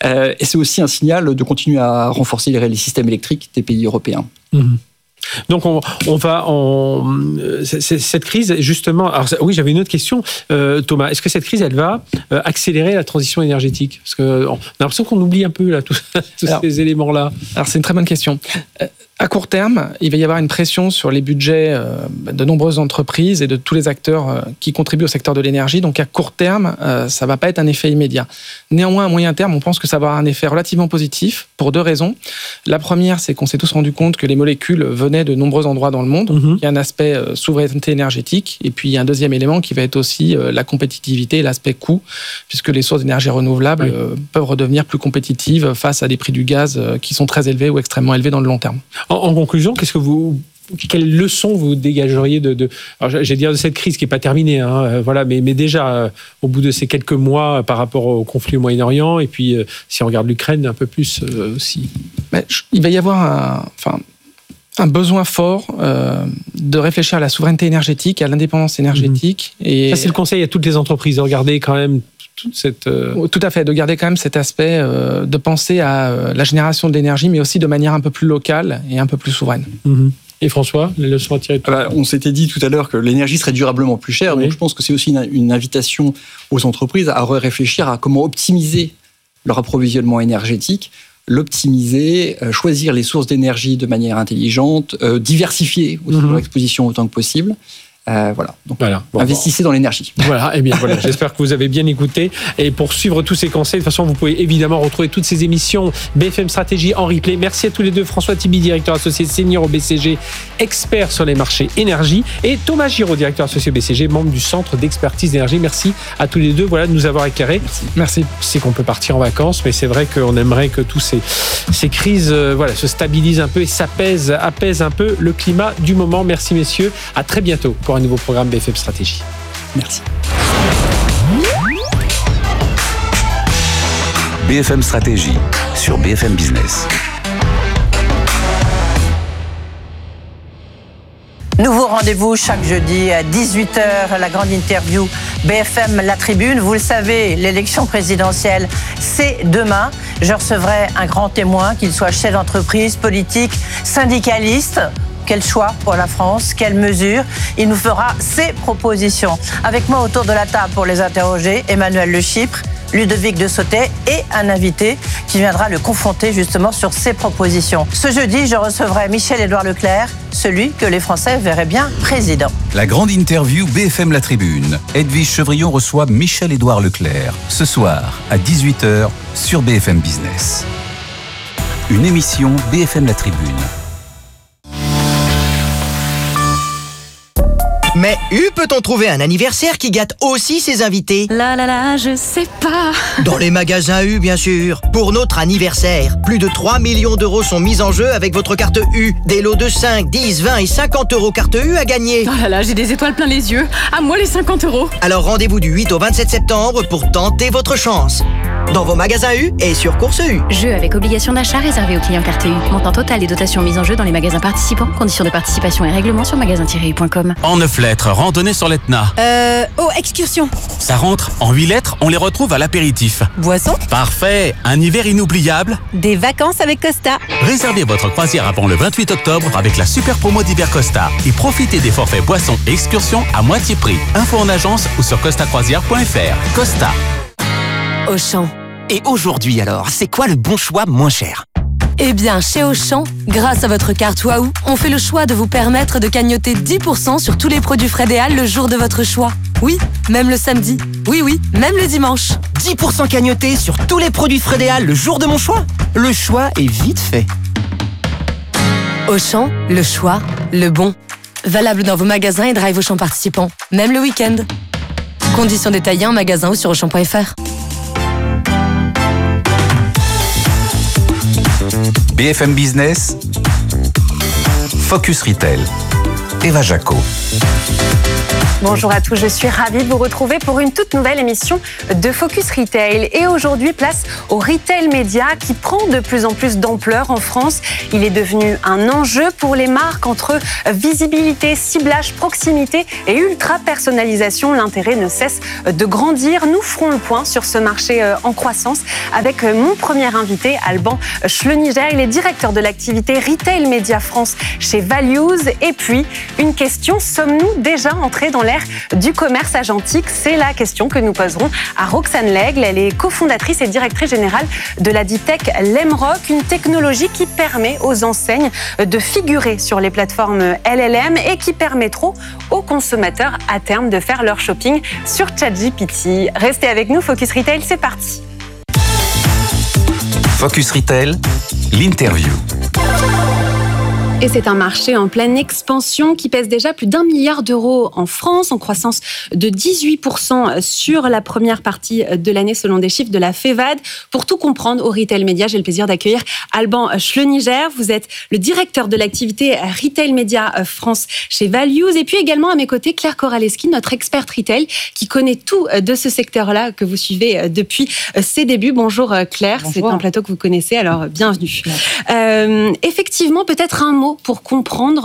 Et c'est aussi un signal de continuer à renforcer les systèmes électriques des pays européens. Donc cette crise, justement. Alors oui, j'avais une autre question, Thomas. Est-ce que cette crise, elle va accélérer la transition énergétique ? Parce que on a l'impression qu'on oublie un peu là tous ces éléments-là. Alors c'est une très bonne question. À court terme, il va y avoir une pression sur les budgets de nombreuses entreprises et de tous les acteurs qui contribuent au secteur de l'énergie. Donc à court terme, ça ne va pas être un effet immédiat. Néanmoins, à moyen terme, on pense que ça va avoir un effet relativement positif pour 2 raisons. La première, c'est qu'on s'est tous rendu compte que les molécules venaient de nombreux endroits dans le monde. Il y a un aspect souveraineté énergétique. Et puis il y a un deuxième élément qui va être aussi la compétitivité et l'aspect coût, puisque les sources d'énergie renouvelables peuvent redevenir plus compétitives face à des prix du gaz qui sont très élevés ou extrêmement élevés dans le long terme. En conclusion, quelle leçon vous dégageriez alors j'ai dire de cette crise qui n'est pas terminée, voilà, mais déjà au bout de ces quelques mois par rapport au conflit au Moyen-Orient, et puis si on regarde l'Ukraine un peu plus aussi. Il va y avoir un besoin fort de réfléchir à la souveraineté énergétique, à l'indépendance énergétique. Et ça, c'est le conseil à toutes les entreprises, de regarder quand même toute cette... Tout à fait, de garder quand même cet aspect, de penser à la génération de l'énergie, mais aussi de manière un peu plus locale et un peu plus souveraine. Et François, les leçons à tirer de tout ça ? On s'était dit tout à l'heure que l'énergie serait durablement plus chère, donc je pense que c'est aussi une invitation aux entreprises à réfléchir à comment optimiser leur approvisionnement énergétique, l'optimiser, choisir les sources d'énergie de manière intelligente, diversifier aussi leur exposition autant que possible. Donc investissez dans l'énergie. Voilà, j'espère que vous avez bien écouté. Et pour suivre tous ces conseils, de toute façon, vous pouvez évidemment retrouver toutes ces émissions BFM Stratégie en replay. Merci à tous les deux. François Tibi, directeur associé senior au BCG, expert sur les marchés énergie, et Thomas Giraud, directeur associé au BCG, membre du centre d'expertise d'énergie. Merci à tous les deux de nous avoir éclairés. Merci. C'est qu'on peut partir en vacances, mais c'est vrai qu'on aimerait que tous ces crises se stabilisent un peu et apaisent un peu le climat du moment. Merci messieurs. À très bientôt pour un nouveau programme BFM Stratégie. Merci. BFM Stratégie sur BFM Business. Nouveau rendez-vous chaque jeudi à 18h, la grande interview BFM La Tribune. Vous le savez, l'élection présidentielle, c'est demain. Je recevrai un grand témoin, qu'il soit chef d'entreprise, politique, syndicaliste. Quel choix pour la France? Quelles mesures? Il nous fera ses propositions. Avec moi autour de la table pour les interroger, Emmanuel Le Chypre, Ludovic de Sautet et un invité qui viendra le confronter justement sur ses propositions. Ce jeudi, je recevrai Michel-Édouard Leclerc, celui que les Français verraient bien président. La grande interview BFM La Tribune. Edwige Chevrillon reçoit Michel-Édouard Leclerc. Ce soir, à 18h, sur BFM Business. Une émission BFM La Tribune. Mais peut-on trouver un anniversaire qui gâte aussi ses invités? Je sais pas. Dans les magasins U, bien sûr. Pour notre anniversaire, plus de 3 millions d'euros sont mis en jeu avec votre carte U. Des lots de 5, 10, 20 et 50 euros carte U à gagner. J'ai des étoiles plein les yeux. À moi les 50 euros. Alors rendez-vous du 8 au 27 septembre pour tenter votre chance. Dans vos magasins U et sur Course U. Jeu avec obligation d'achat réservé aux clients carte U. Montant total et dotations mises en jeu dans les magasins participants. Conditions de participation et règlements sur magasin-u.com. En 9 lettres, randonnée sur l'Etna. Excursion. Ça rentre. En 8 lettres, on les retrouve à l'apéritif. Boisson. Parfait. Un hiver inoubliable. Des vacances avec Costa. Réservez votre croisière avant le 28 octobre avec la super promo d'hiver Costa. Et profitez des forfaits boissons et excursions à moitié prix. Info en agence ou sur costacroisière.fr. Costa. Auchan. Et aujourd'hui alors, c'est quoi le bon choix moins cher? Eh bien, chez Auchan, grâce à votre carte Waouh, on fait le choix de vous permettre de cagnoter 10% sur tous les produits Frédéal le jour de votre choix. Oui, même le samedi. Oui, même le dimanche. 10% cagnoté sur tous les produits Frédéal le jour de mon choix? Le choix est vite fait. Auchan, le choix, le bon. Valable dans vos magasins et drive Auchan participants, même le week-end. Conditions détaillées en magasin ou sur Auchan.fr. BFM Business, Focus Retail, Eva Jaco. Bonjour à tous, je suis ravie de vous retrouver pour une toute nouvelle émission de Focus Retail. Et aujourd'hui, place au retail média qui prend de plus en plus d'ampleur en France. Il est devenu un enjeu pour les marques entre visibilité, ciblage, proximité et ultra-personnalisation. L'intérêt ne cesse de grandir. Nous ferons le point sur ce marché en croissance avec mon premier invité, Alban Schlöniger. Il est directeur de l'activité Retail Média France chez Values. Et puis, une question, sommes-nous déjà entrés dans l'ère du commerce agentique? C'est la question que nous poserons à Roxane Lègle. Elle est cofondatrice et directrice générale de la deep tech Lemrock, une technologie qui permet aux enseignes de figurer sur les plateformes LLM et qui permettront aux consommateurs à terme de faire leur shopping sur ChatGPT. Restez avec nous, Focus Retail, c'est parti. Focus Retail, l'interview. Et c'est un marché en pleine expansion qui pèse déjà plus d'1 milliard d'euros en France, en croissance de 18% sur la première partie de l'année selon des chiffres de la FEVAD. Pour tout comprendre au Retail Média, j'ai le plaisir d'accueillir Alban Schlöniger. Vous êtes le directeur de l'activité Retail Média France chez Values. Et puis également à mes côtés, Claire Koraleski, notre experte retail qui connaît tout de ce secteur-là que vous suivez depuis ses débuts. Bonjour Claire, bonjour. C'est un plateau que vous connaissez, alors bienvenue. Effectivement, peut-être un mot pour comprendre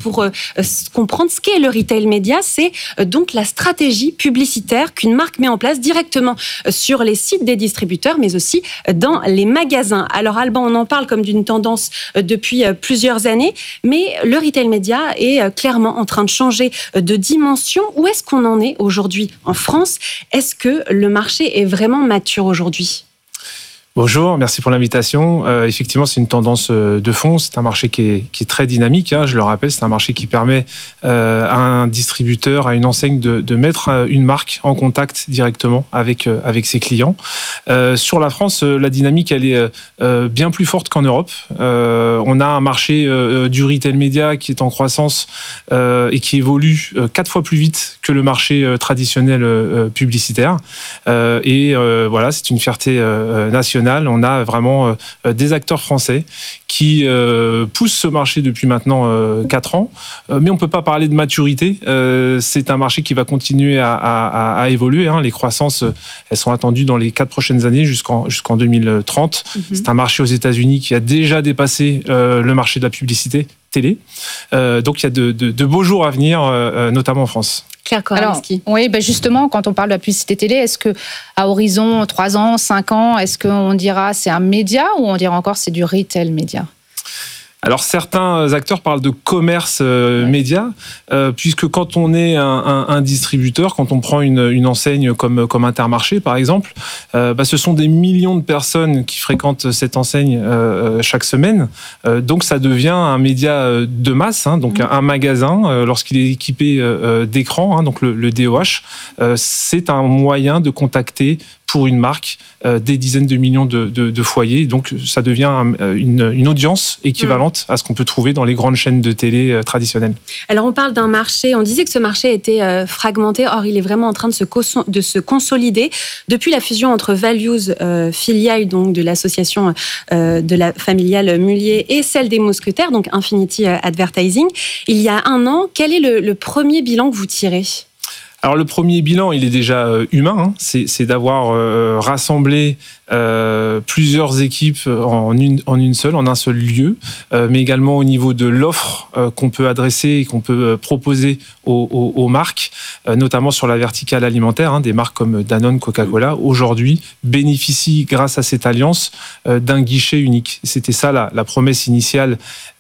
ce qu'est le retail média, c'est donc la stratégie publicitaire qu'une marque met en place directement sur les sites des distributeurs, mais aussi dans les magasins. Alors Alban, on en parle comme d'une tendance depuis plusieurs années, mais le retail média est clairement en train de changer de dimension. Où est-ce qu'on en est aujourd'hui en France? Est-ce que le marché est vraiment mature aujourd'hui? Bonjour, merci pour l'invitation. Effectivement, c'est une tendance de fond. C'est un marché qui est très dynamique. Hein, je le rappelle, c'est un marché qui permet à un distributeur, à une enseigne de mettre une marque en contact directement avec ses clients. Sur la France, la dynamique, elle est bien plus forte qu'en Europe. On a un marché du retail média qui est en croissance et qui évolue 4 fois plus vite que le marché traditionnel publicitaire. Voilà, c'est une fierté nationale. On a vraiment des acteurs français qui poussent ce marché depuis maintenant 4 ans. Mais on ne peut pas parler de maturité. C'est un marché qui va continuer à évoluer. Hein. Les croissances, elles sont attendues dans les 4 prochaines années jusqu'en 2030. C'est un marché aux États-Unis qui a déjà dépassé le marché de la publicité télé. Donc il y a de beaux jours à venir, notamment en France. Claire Koraleski. Oui, justement, quand on parle de la publicité télé, est-ce qu'à horizon 3 ans, 5 ans, est-ce qu'on dira c'est un média ou on dira encore c'est du retail média? Alors certains acteurs parlent de commerce média, puisque quand on est un distributeur, quand on prend une enseigne comme Intermarché par exemple, ce sont des millions de personnes qui fréquentent cette enseigne chaque semaine. Donc ça devient un média de masse, hein, donc un magasin, lorsqu'il est équipé d'écran, hein, donc le DOH, c'est un moyen de contacter pour une marque des dizaines de millions de foyers. Donc ça devient une audience équivalente à ce qu'on peut trouver dans les grandes chaînes de télé traditionnelles. Alors on parle d'un marché, on disait que ce marché était fragmenté, or il est vraiment en train de se consolider. Depuis la fusion entre Values, filiale donc, de l'association de la familiale Mullier, et celle des Mousquetaires, donc Infinity Advertising, il y a 1 an, quel est le premier bilan que vous tirez ? Alors le premier bilan, il est déjà humain, hein. C'est d'avoir rassemblé plusieurs équipes en une seule, en un seul lieu, mais également au niveau de l'offre qu'on peut adresser et qu'on peut proposer aux marques, notamment sur la verticale alimentaire, hein, des marques comme Danone, Coca-Cola, aujourd'hui bénéficient grâce à cette alliance d'un guichet unique. C'était ça la promesse initiale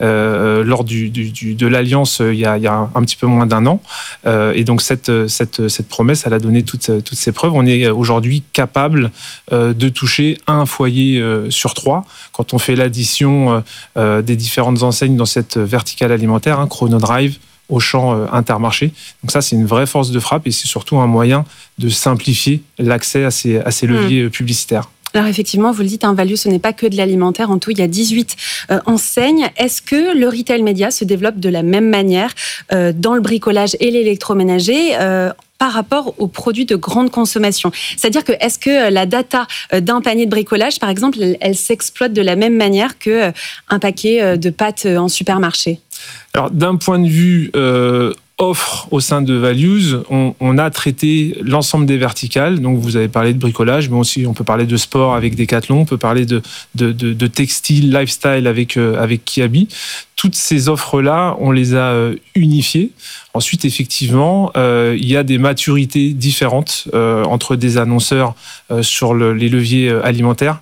lors de l'alliance il y a un petit peu moins d'1 an, et donc cette promesse, elle a donné toutes ses preuves. On est aujourd'hui capable de toucher un foyer sur 3 quand on fait l'addition des différentes enseignes dans cette verticale alimentaire, hein, Chronodrive, Auchan, Intermarché. Donc ça, c'est une vraie force de frappe et c'est surtout un moyen de simplifier l'accès à ces leviers publicitaires. Alors effectivement, vous le dites, un value, ce n'est pas que de l'alimentaire. En tout, il y a 18 enseignes. Est-ce que le retail média se développe de la même manière dans le bricolage et l'électroménager par rapport aux produits de grande consommation? C'est-à-dire que est-ce que la data d'un panier de bricolage, par exemple, elle s'exploite de la même manière qu'un paquet de pâtes en supermarché? Alors d'un point de vue offre au sein de Values, on a traité l'ensemble des verticales. Donc vous avez parlé de bricolage, mais aussi on peut parler de sport avec Decathlon, on peut parler de textile, lifestyle avec Kiabi. Toutes ces offres-là, on les a unifiées. Ensuite, effectivement, il y a des maturités différentes entre des annonceurs sur les leviers alimentaires.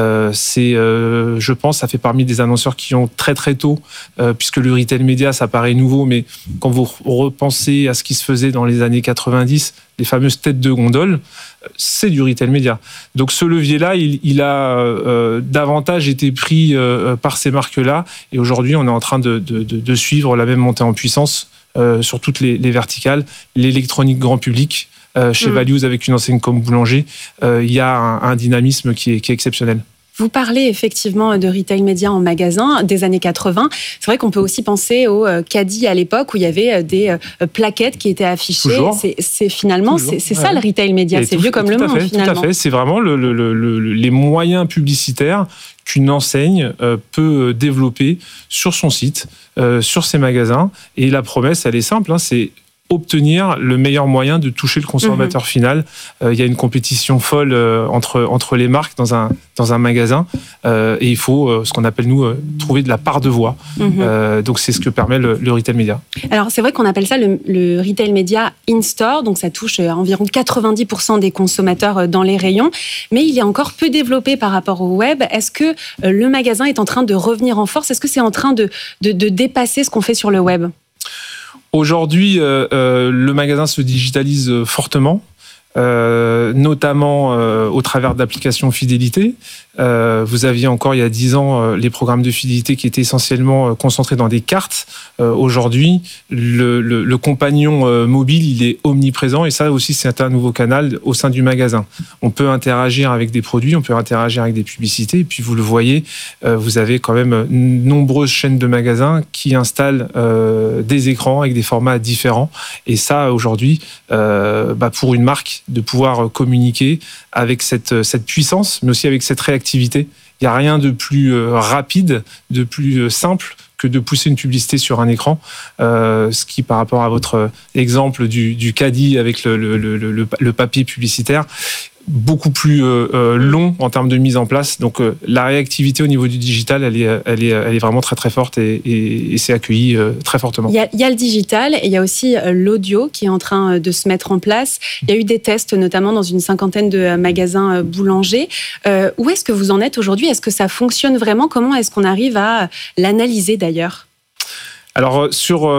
Je pense, ça fait parmi des annonceurs qui ont très très tôt, puisque le retail média, ça paraît nouveau, mais quand vous repensez à ce qui se faisait dans les années 90, les fameuses têtes de gondole, c'est du retail média. Donc ce levier-là, il a davantage été pris par ces marques-là, et aujourd'hui, on est en train de suivre la même montée en puissance sur toutes les verticales. L'électronique grand public, chez Values avec une enseigne comme Boulanger, il y a un dynamisme qui est exceptionnel. Vous parlez effectivement de retail média en magasin des années 80. C'est vrai qu'on peut aussi penser au caddie à l'époque où il y avait des plaquettes qui étaient affichées. Toujours. C'est finalement, c'est ça le retail média. C'est vieux comme le monde finalement. Tout à fait. C'est vraiment les moyens publicitaires qu'une enseigne peut développer sur son site, sur ses magasins. Et la promesse, elle est simple, c'est obtenir le meilleur moyen de toucher le consommateur final. Il y a une compétition folle entre les marques dans un magasin, et il faut, ce qu'on appelle nous, trouver de la part de voix. Donc c'est ce que permet le retail média. Alors c'est vrai qu'on appelle ça le retail média in-store, donc ça touche environ 90% des consommateurs dans les rayons, mais il est encore peu développé par rapport au web. Est-ce que le magasin est en train de revenir en force? Est-ce que c'est en train de dépasser ce qu'on fait sur le web? Aujourd'hui, le magasin se digitalise fortement, notamment au travers d'applications fidélité. Vous aviez encore il y a 10 ans les programmes de fidélité qui étaient essentiellement concentrés dans des cartes. Aujourd'hui, le compagnon mobile, il est omniprésent, et ça aussi c'est un nouveau canal au sein du magasin. On peut interagir avec des produits, on peut interagir avec des publicités, et puis vous le voyez, vous avez quand même nombreuses chaînes de magasins qui installent des écrans avec des formats différents, et ça aujourd'hui, pour une marque de pouvoir communiquer avec cette puissance, mais aussi avec cette réactivité. Il n'y a rien de plus rapide, de plus simple que de pousser une publicité sur un écran. Ce qui, par rapport à votre exemple du caddie avec le papier publicitaire, beaucoup plus long en termes de mise en place. Donc la réactivité au niveau du digital, elle est vraiment très très forte, et c'est accueilli très fortement. Il y a le digital et il y a aussi l'audio qui est en train de se mettre en place. Il y a eu des tests notamment dans une 50aine de magasins boulangers. Où est-ce que vous en êtes aujourd'hui? Est-ce que ça fonctionne vraiment? Comment est-ce qu'on arrive à l'analyser d'ailleurs? Alors sur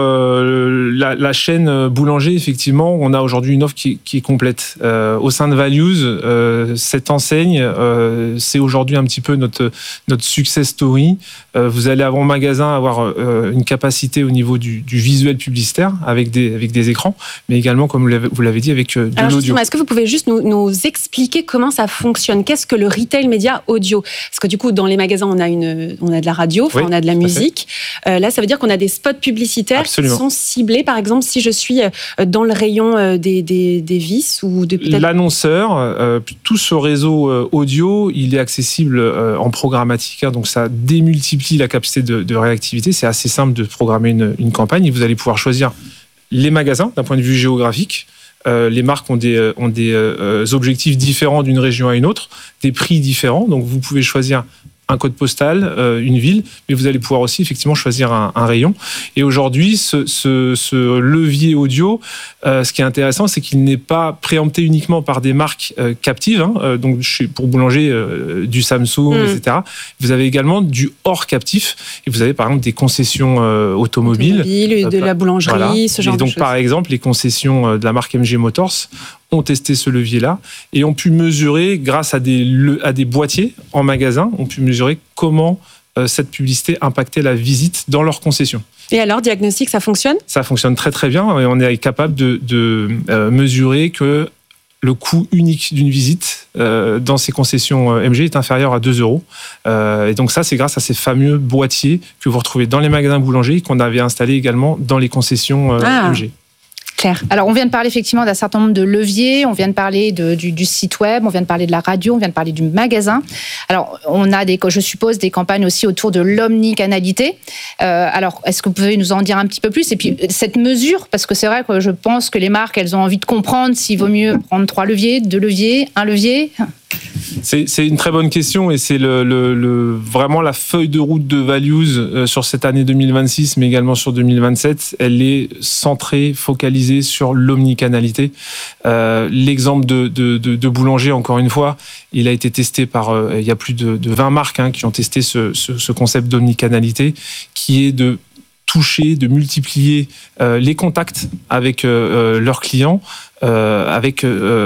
la chaîne Boulanger, effectivement, on a aujourd'hui une offre qui est complète. Au sein de Values, cette enseigne, c'est aujourd'hui un petit peu notre success story. Vous allez avant magasin avoir une capacité au niveau du visuel publicitaire avec des écrans, mais également, comme vous l'avez dit, avec de l'audio. Est-ce que vous pouvez juste nous expliquer comment ça fonctionne? Qu'est-ce que le retail média audio? Parce que du coup, dans les magasins, on a de la radio, on a de la musique. Là, ça veut dire qu'on a des spots publicitaires qui sont ciblés. Par exemple, si je suis dans le rayon des vis ou de peut-être... L'annonceur, tout ce réseau audio, il est accessible en programmatique, donc ça démultiplie la capacité de réactivité. C'est assez simple de programmer une campagne, et vous allez pouvoir choisir les magasins d'un point de vue géographique. Les marques ont des objectifs différents d'une région à une autre, des prix différents, donc vous pouvez choisir un code postal, une ville, mais vous allez pouvoir aussi effectivement choisir un rayon. Et aujourd'hui, ce levier audio, ce qui est intéressant, c'est qu'il n'est pas préempté uniquement par des marques captives, donc pour Boulanger, du Samsung, etc. Vous avez également du hors captif, et vous avez par exemple des concessions automobiles. De la boulangerie, ce genre de choses. Et donc par exemple, les concessions de la marque MG Motors ont testé ce levier-là et ont pu mesurer, grâce à des boîtiers en magasin, ont pu mesurer comment cette publicité impactait la visite dans leur concession. Et alors, diagnostic, ça fonctionne? Ça fonctionne très très bien, et on est capable de mesurer que le coût unique d'une visite dans ces concessions MG est inférieur à 2 €. Et donc ça, c'est grâce à ces fameux boîtiers que vous retrouvez dans les magasins Boulanger, qu'on avait installés également dans les concessions MG. Claire. Alors, on vient de parler effectivement d'un certain nombre de leviers, on vient de parler du site web, on vient de parler de la radio, on vient de parler du magasin. Alors, on a je suppose, des campagnes aussi autour de l'omnicanalité. Alors, est-ce que vous pouvez nous en dire un petit peu plus ? Et puis, cette mesure, parce que c'est vrai que je pense que les marques, elles ont envie de comprendre s'il vaut mieux prendre 3 leviers, 2 leviers, 1 levier. C'est une très bonne question et c'est vraiment la feuille de route de Values sur cette année 2026, mais également sur 2027. Elle est centrée, focalisée sur l'omnicanalité. L'exemple de Boulanger, encore une fois, il a été testé il y a plus de 20 marques qui ont testé ce concept d'omnicanalité, qui est de toucher, de multiplier les contacts avec leurs clients, avec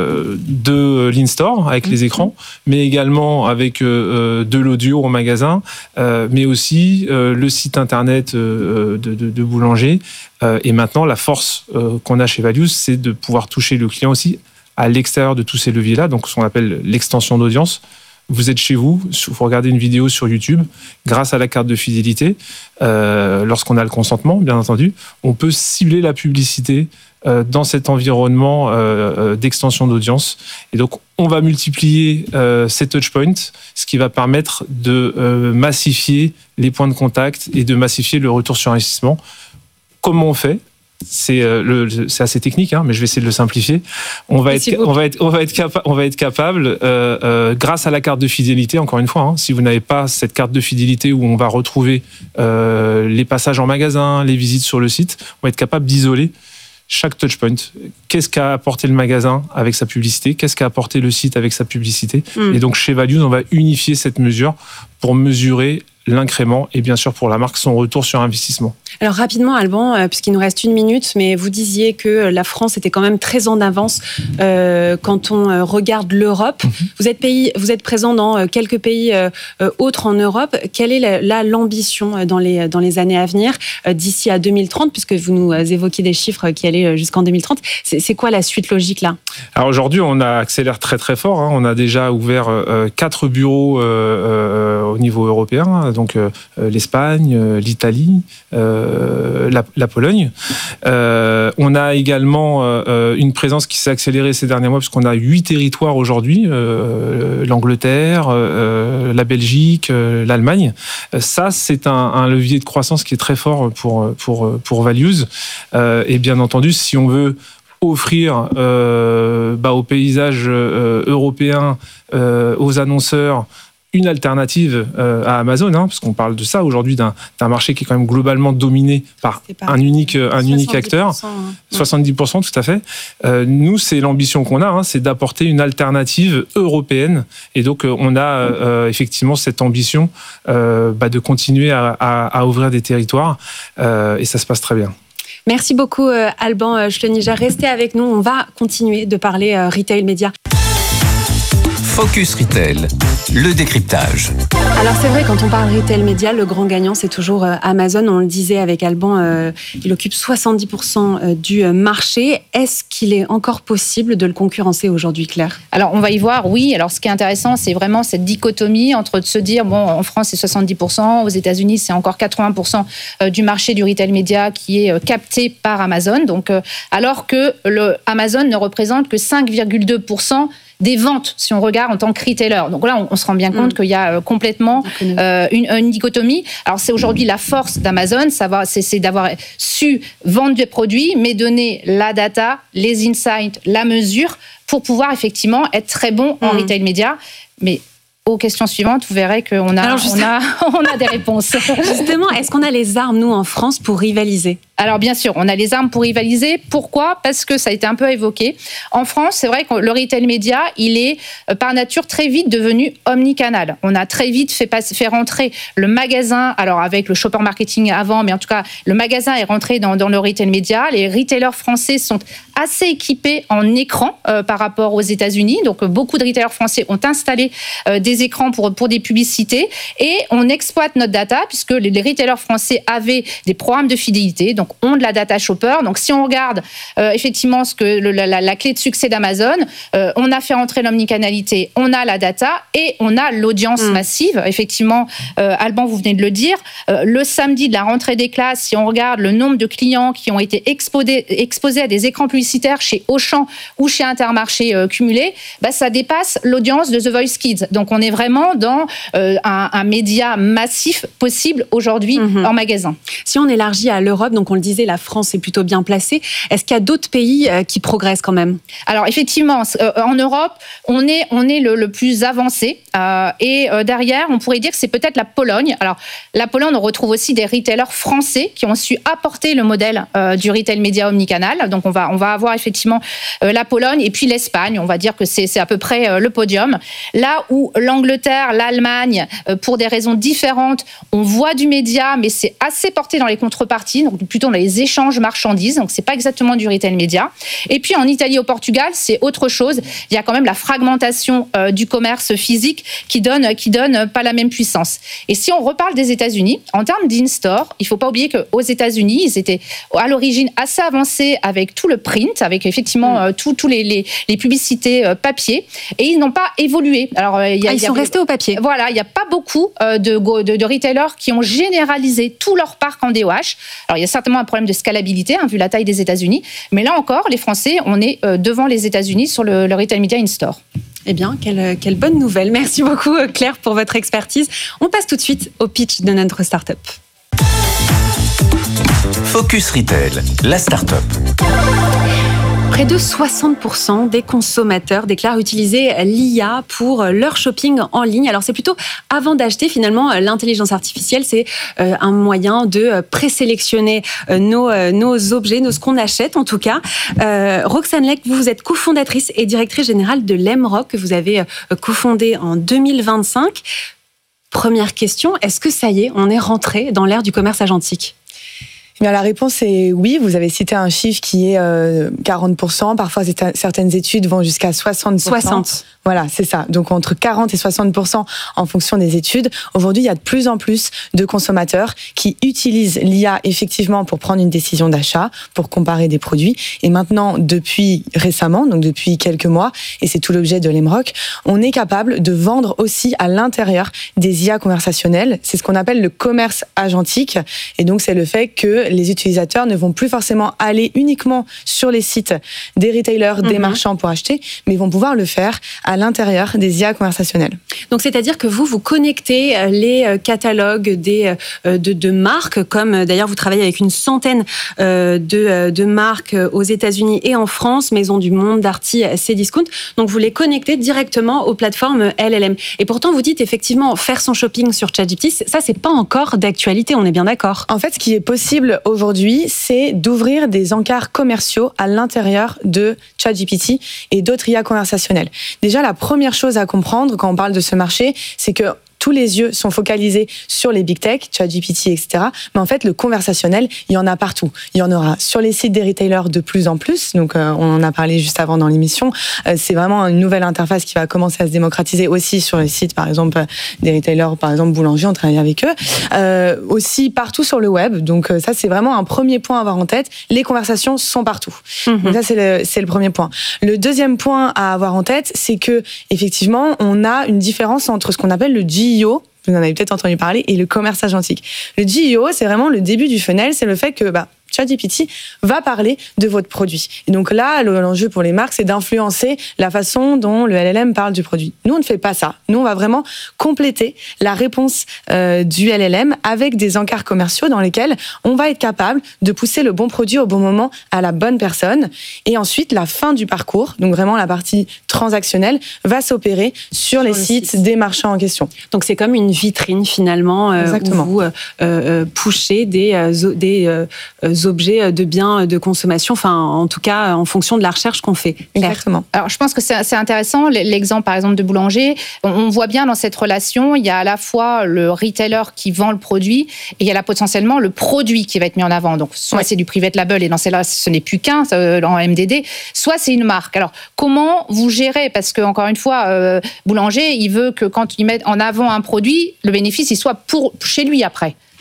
de l'in-store, avec les écrans, mais également avec de l'audio au magasin, mais aussi le site internet de Boulanger. Et maintenant, la force qu'on a chez Values, c'est de pouvoir toucher le client aussi à l'extérieur de tous ces leviers-là, donc ce qu'on appelle l'extension d'audience. Vous êtes chez vous, vous regardez une vidéo sur YouTube, grâce à la carte de fidélité, lorsqu'on a le consentement, bien entendu, on peut cibler la publicité dans cet environnement d'extension d'audience. Et donc, on va multiplier ces touchpoints, ce qui va permettre de massifier les points de contact et de massifier le retour sur investissement. Comment on fait ? C'est assez technique, mais je vais essayer de le simplifier. On va être capable, grâce à la carte de fidélité, encore une fois, si vous n'avez pas cette carte de fidélité où on va retrouver les passages en magasin, les visites sur le site, on va être capable d'isoler chaque touchpoint. Qu'est-ce qu'a apporté le magasin avec sa publicité ? Qu'est-ce qu'a apporté le site avec sa publicité ? Et donc, chez Values, on va unifier cette mesure pour mesurer l'incrément et bien sûr pour la marque son retour sur investissement. Alors rapidement Alban, puisqu'il nous reste 1 minute, mais vous disiez que la France était quand même très en avance quand on regarde l'Europe. Vous êtes présent dans quelques pays autres en Europe. Quelle est l'ambition dans les années à venir d'ici à 2030, puisque vous nous évoquiez des chiffres qui allaient jusqu'en 2030. C'est quoi la suite logique là ? Alors aujourd'hui, on accélère très très fort. On a déjà ouvert 4 bureaux au niveau européen. Donc l'Espagne, l'Italie, la Pologne. On a également une présence qui s'est accélérée ces derniers mois puisqu'on a 8 territoires aujourd'hui, l'Angleterre, la Belgique, l'Allemagne. Ça, c'est un levier de croissance qui est très fort pour Values. Et bien entendu, si on veut offrir au paysage européen, aux annonceurs, une alternative à Amazon, parce qu'on parle de ça aujourd'hui d'un marché qui est quand même globalement dominé par un unique acteur, 70% tout à fait. Nous, c'est l'ambition qu'on a, c'est d'apporter une alternative européenne. Et donc, on a effectivement cette ambition de continuer à ouvrir des territoires, et ça se passe très bien. Merci beaucoup Alban Schlöniger. Restez avec nous, on va continuer de parler retail média. Focus Retail, le décryptage. Alors c'est vrai, quand on parle retail média, le grand gagnant, c'est toujours Amazon. On le disait avec Alban, il occupe 70% du marché. Est-ce qu'il est encore possible de le concurrencer aujourd'hui, Claire ? Alors on va y voir, oui. Alors ce qui est intéressant, c'est vraiment cette dichotomie entre de se dire, en France c'est 70%, aux États-Unis c'est encore 80% du marché du retail média qui est capté par Amazon. Donc, alors que Amazon ne représente que 5,2% des ventes, si on regarde en tant que retailer. Donc là, on se rend bien compte qu'il y a complètement une dichotomie. Alors c'est aujourd'hui la force d'Amazon, c'est d'avoir su vendre des produits, mais donner la data, les insights, la mesure, pour pouvoir effectivement être très bon en retail média. Mais aux questions suivantes, vous verrez qu'on a des réponses. Justement, est-ce qu'on a les armes, nous, en France, pour rivaliser ? Alors bien sûr, on a les armes pour rivaliser. Pourquoi ? Parce que ça a été un peu évoqué. En France, c'est vrai que le retail média, il est par nature très vite devenu omnicanal. On a très vite fait rentrer le magasin, alors avec le shopper marketing avant, mais en tout cas, le magasin est rentré dans le retail média. Les retailers français sont assez équipés en écran par rapport aux États-Unis. Donc beaucoup de retailers français ont installé des écrans pour des publicités et on exploite notre data puisque les retailers français avaient des programmes de fidélité. donc ont de la data shopper. Donc si on regarde effectivement ce que la clé de succès d'Amazon, on a fait rentrer l'omnicanalité, on a la data et on a l'audience massive. Effectivement, Alban, vous venez de le dire, le samedi de la rentrée des classes, si on regarde le nombre de clients qui ont été exposés à des écrans publicitaires chez Auchan ou chez Intermarché cumulés, ça dépasse l'audience de The Voice Kids. Donc on est vraiment dans un média massif possible aujourd'hui en magasin. Si on élargit à l'Europe, donc on le disait, la France est plutôt bien placée. Est-ce qu'il y a d'autres pays qui progressent quand même ? Alors effectivement, en Europe, on est le plus avancé. Et derrière, on pourrait dire que c'est peut-être la Pologne. Alors la Pologne, on retrouve aussi des retailers français qui ont su apporter le modèle du retail média omnicanal. Donc on va avoir effectivement la Pologne et puis l'Espagne. On va dire que c'est à peu près le podium. Là où l'Angleterre, l'Allemagne, pour des raisons différentes, on voit du média, mais c'est assez porté dans les contreparties, donc plutôt dans les échanges marchandises. Donc c'est pas exactement du retail média. Et puis en Italie, au Portugal, c'est autre chose. Il y a quand même la fragmentation du commerce physique qui donne pas la même puissance. Et si on reparle des États-Unis, en termes d'in-store, il faut pas oublier qu'aux États-Unis, ils étaient à l'origine assez avancés avec tout le print, avec effectivement tous les publicités papier, et ils n'ont pas évolué. Alors ils sont restés au papier. Voilà, il n'y a pas beaucoup de retailers qui ont généralisé tout leur parc en DOH. Alors il y a certainement un problème de scalabilité vu la taille des États-Unis, mais là encore, les Français, on est devant les États-Unis sur le retail media in-store. Eh bien, quelle bonne nouvelle. Merci beaucoup Claire pour votre expertise. On passe tout de suite au pitch de notre start-up. Focus Retail, la start-up. Près de 60% des consommateurs déclarent utiliser l'IA pour leur shopping en ligne. Alors c'est plutôt avant d'acheter, finalement, l'intelligence artificielle, c'est un moyen de présélectionner nos objets, ce qu'on achète en tout cas. Roxane Lec, vous êtes cofondatrice et directrice générale de Lemrock, que vous avez cofondé en 2025. Première question, est-ce que ça y est, on est rentré dans l'ère du commerce agentique ? Bien, la réponse est oui. Vous avez cité un chiffre qui est 40%. Parfois, certaines études vont jusqu'à 60%. 60. Voilà, c'est ça. Donc, entre 40 et 60% en fonction des études. Aujourd'hui, il y a de plus en plus de consommateurs qui utilisent l'IA effectivement pour prendre une décision d'achat, pour comparer des produits. Et maintenant, depuis récemment, donc depuis quelques mois, et c'est tout l'objet de Lemrock, on est capable de vendre aussi à l'intérieur des IA conversationnelles. C'est ce qu'on appelle le commerce agentique. Et donc, c'est le fait que les utilisateurs ne vont plus forcément aller uniquement sur les sites des retailers, des marchands pour acheter, mais vont pouvoir le faire à l'intérieur des IA conversationnelles. Donc, c'est-à-dire que vous connectez les catalogues de marques, comme d'ailleurs vous travaillez avec une centaine de marques aux États-Unis et en France, Maison du Monde, Darty, Cdiscount. Donc, vous les connectez directement aux plateformes LLM. Et pourtant, vous dites effectivement faire son shopping sur ChatGPT, ça, c'est pas encore d'actualité, on est bien d'accord. En fait, ce qui est possible aujourd'hui, c'est d'ouvrir des encarts commerciaux à l'intérieur de ChatGPT et d'autres IA conversationnelles. Déjà, la première chose à comprendre quand on parle de ce marché, c'est que tous les yeux sont focalisés sur les big tech, ChatGPT, etc. Mais en fait, le conversationnel, il y en a partout. Il y en aura sur les sites des retailers de plus en plus. Donc, on en a parlé juste avant dans l'émission. C'est vraiment une nouvelle interface qui va commencer à se démocratiser aussi sur les sites, par exemple, des retailers, par exemple, Boulanger, on travaille avec eux. Aussi partout sur le web. Donc, ça, c'est vraiment un premier point à avoir en tête. Les conversations sont partout. Donc, ça, c'est le premier point. Le deuxième point à avoir en tête, c'est que, effectivement, on a une différence entre ce qu'on appelle le GEO, vous en avez peut-être entendu parler, et le commerce agentique. Le GEO, c'est vraiment le début du funnel, c'est le fait que ChatGPT va parler de votre produit. Et donc là, l'enjeu pour les marques, c'est d'influencer la façon dont le LLM parle du produit. Nous, on ne fait pas ça. Nous, on va vraiment compléter la réponse du LLM avec des encarts commerciaux dans lesquels on va être capable de pousser le bon produit au bon moment à la bonne personne. Et ensuite, la fin du parcours, donc vraiment la partie transactionnelle, va s'opérer sur les sites des marchands en question. Donc c'est comme une vitrine finalement où vous pushez des objets de biens de consommation, enfin en tout cas en fonction de la recherche qu'on fait. Exactement. Alors je pense que c'est intéressant, l'exemple par exemple de Boulanger, on voit bien dans cette relation, il y a à la fois le retailer qui vend le produit et il y a là potentiellement le produit qui va être mis en avant. Donc soit c'est du private label et dans celle-là ce n'est plus qu'un en MDD, soit c'est une marque. Alors comment vous gérez, parce que encore une fois Boulanger il veut que quand il met en avant un produit, le bénéfice il soit pour chez lui après.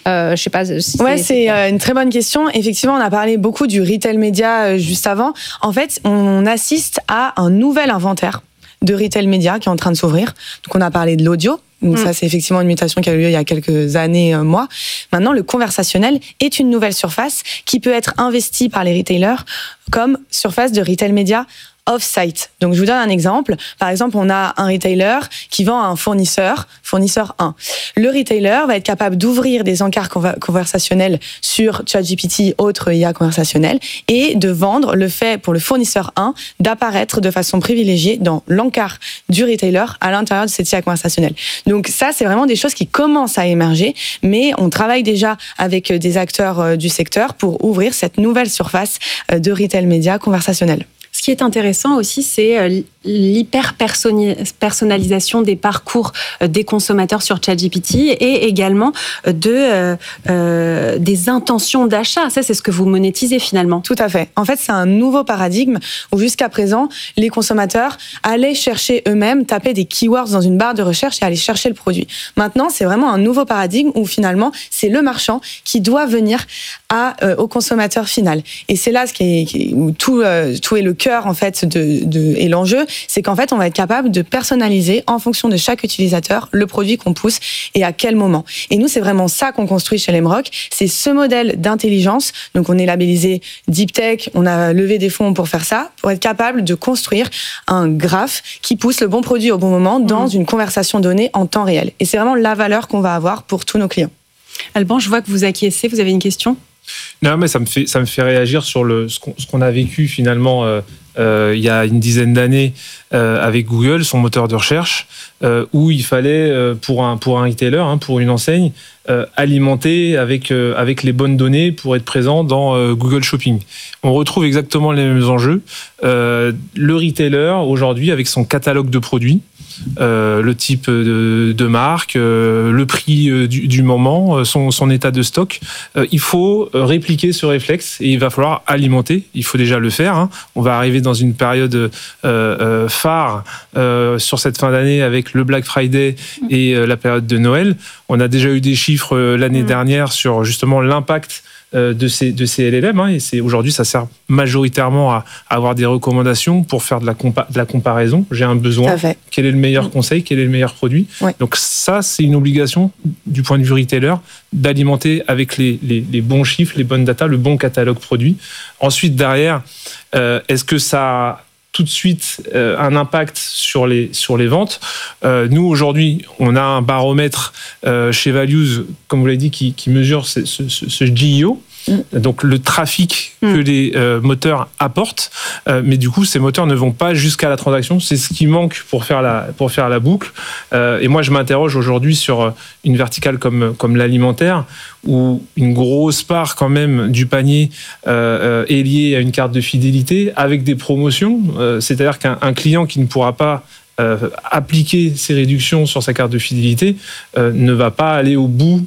Je sais pas si c'est une très bonne question. Effectivement, on a parlé beaucoup du retail média juste avant. En fait, on assiste à un nouvel inventaire de retail média qui est en train de s'ouvrir. Donc, on a parlé de l'audio. Donc ça, c'est effectivement une mutation qui a eu lieu il y a quelques années, mois. Maintenant, le conversationnel est une nouvelle surface qui peut être investie par les retailers comme surface de retail média off-site. Donc, je vous donne un exemple. Par exemple, on a un retailer qui vend à un fournisseur 1. Le retailer va être capable d'ouvrir des encarts conversationnels sur ChatGPT, autre IA conversationnel, et de vendre le fait pour le fournisseur 1 d'apparaître de façon privilégiée dans l'encart du retailer à l'intérieur de cette IA conversationnelle. Donc ça, c'est vraiment des choses qui commencent à émerger, mais on travaille déjà avec des acteurs du secteur pour ouvrir cette nouvelle surface de retail média conversationnel. Ce qui est intéressant aussi, c'est l'hyper-personnalisation des parcours des consommateurs sur ChatGPT et également des intentions d'achat. Ça, c'est ce que vous monétisez finalement. Tout à fait. En fait, c'est un nouveau paradigme où jusqu'à présent, les consommateurs allaient chercher eux-mêmes, taper des keywords dans une barre de recherche et aller chercher le produit. Maintenant, c'est vraiment un nouveau paradigme où finalement, c'est le marchand qui doit venir au consommateur final. Et c'est là où tout est le cœur en fait et l'enjeu, c'est qu'en fait on va être capable de personnaliser en fonction de chaque utilisateur le produit qu'on pousse et à quel moment. Et nous, c'est vraiment ça qu'on construit chez Lemrock, c'est ce modèle d'intelligence. Donc on est labellisé Deep Tech, on a levé des fonds pour faire ça, pour être capable de construire un graphe qui pousse le bon produit au bon moment dans une conversation donnée en temps réel. Et c'est vraiment la valeur qu'on va avoir pour tous nos clients. Alban, je vois que vous acquiescez, vous avez une question ? Non, mais ça me fait réagir sur ce qu'on a vécu finalement il y a une dizaine d'années avec Google, son moteur de recherche, où il fallait pour un retailer, pour une enseigne, alimenter avec les bonnes données pour être présent dans Google Shopping. On retrouve exactement les mêmes enjeux. Le retailer aujourd'hui avec son catalogue de produits, le type de marque, le prix du moment, son état de stock. Il faut répliquer ce réflexe et il va falloir alimenter. Il faut déjà le faire. On va arriver dans une période phare sur cette fin d'année avec le Black Friday et la période de Noël. On a déjà eu des chiffres l'année dernière sur justement l'impact de ces LLM, et aujourd'hui ça sert majoritairement à avoir des recommandations pour faire de la comparaison. J'ai un besoin, quel est le meilleur conseil, quel est le meilleur produit. Donc ça, c'est une obligation du point de vue retailer d'alimenter avec les bons chiffres, les bonnes datas, le bon catalogue produit. Ensuite, derrière, est-ce que ça a tout de suite un impact sur les ventes? Nous, aujourd'hui, on a un baromètre chez Values, comme vous l'avez dit, qui mesure ce GEO, donc le trafic que les moteurs apportent. Mais du coup, ces moteurs ne vont pas jusqu'à la transaction. C'est ce qui manque pour faire la boucle. Et moi, je m'interroge aujourd'hui sur une verticale comme l'alimentaire, où une grosse part quand même du panier est liée à une carte de fidélité avec des promotions. C'est-à-dire qu'un client qui ne pourra pas appliquer ces réductions sur sa carte de fidélité ne va pas aller au bout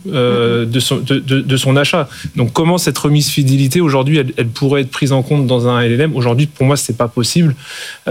de son achat. Donc comment cette remise fidélité aujourd'hui elle pourrait être prise en compte dans un LLM? Aujourd'hui, pour moi, c'est pas possible, et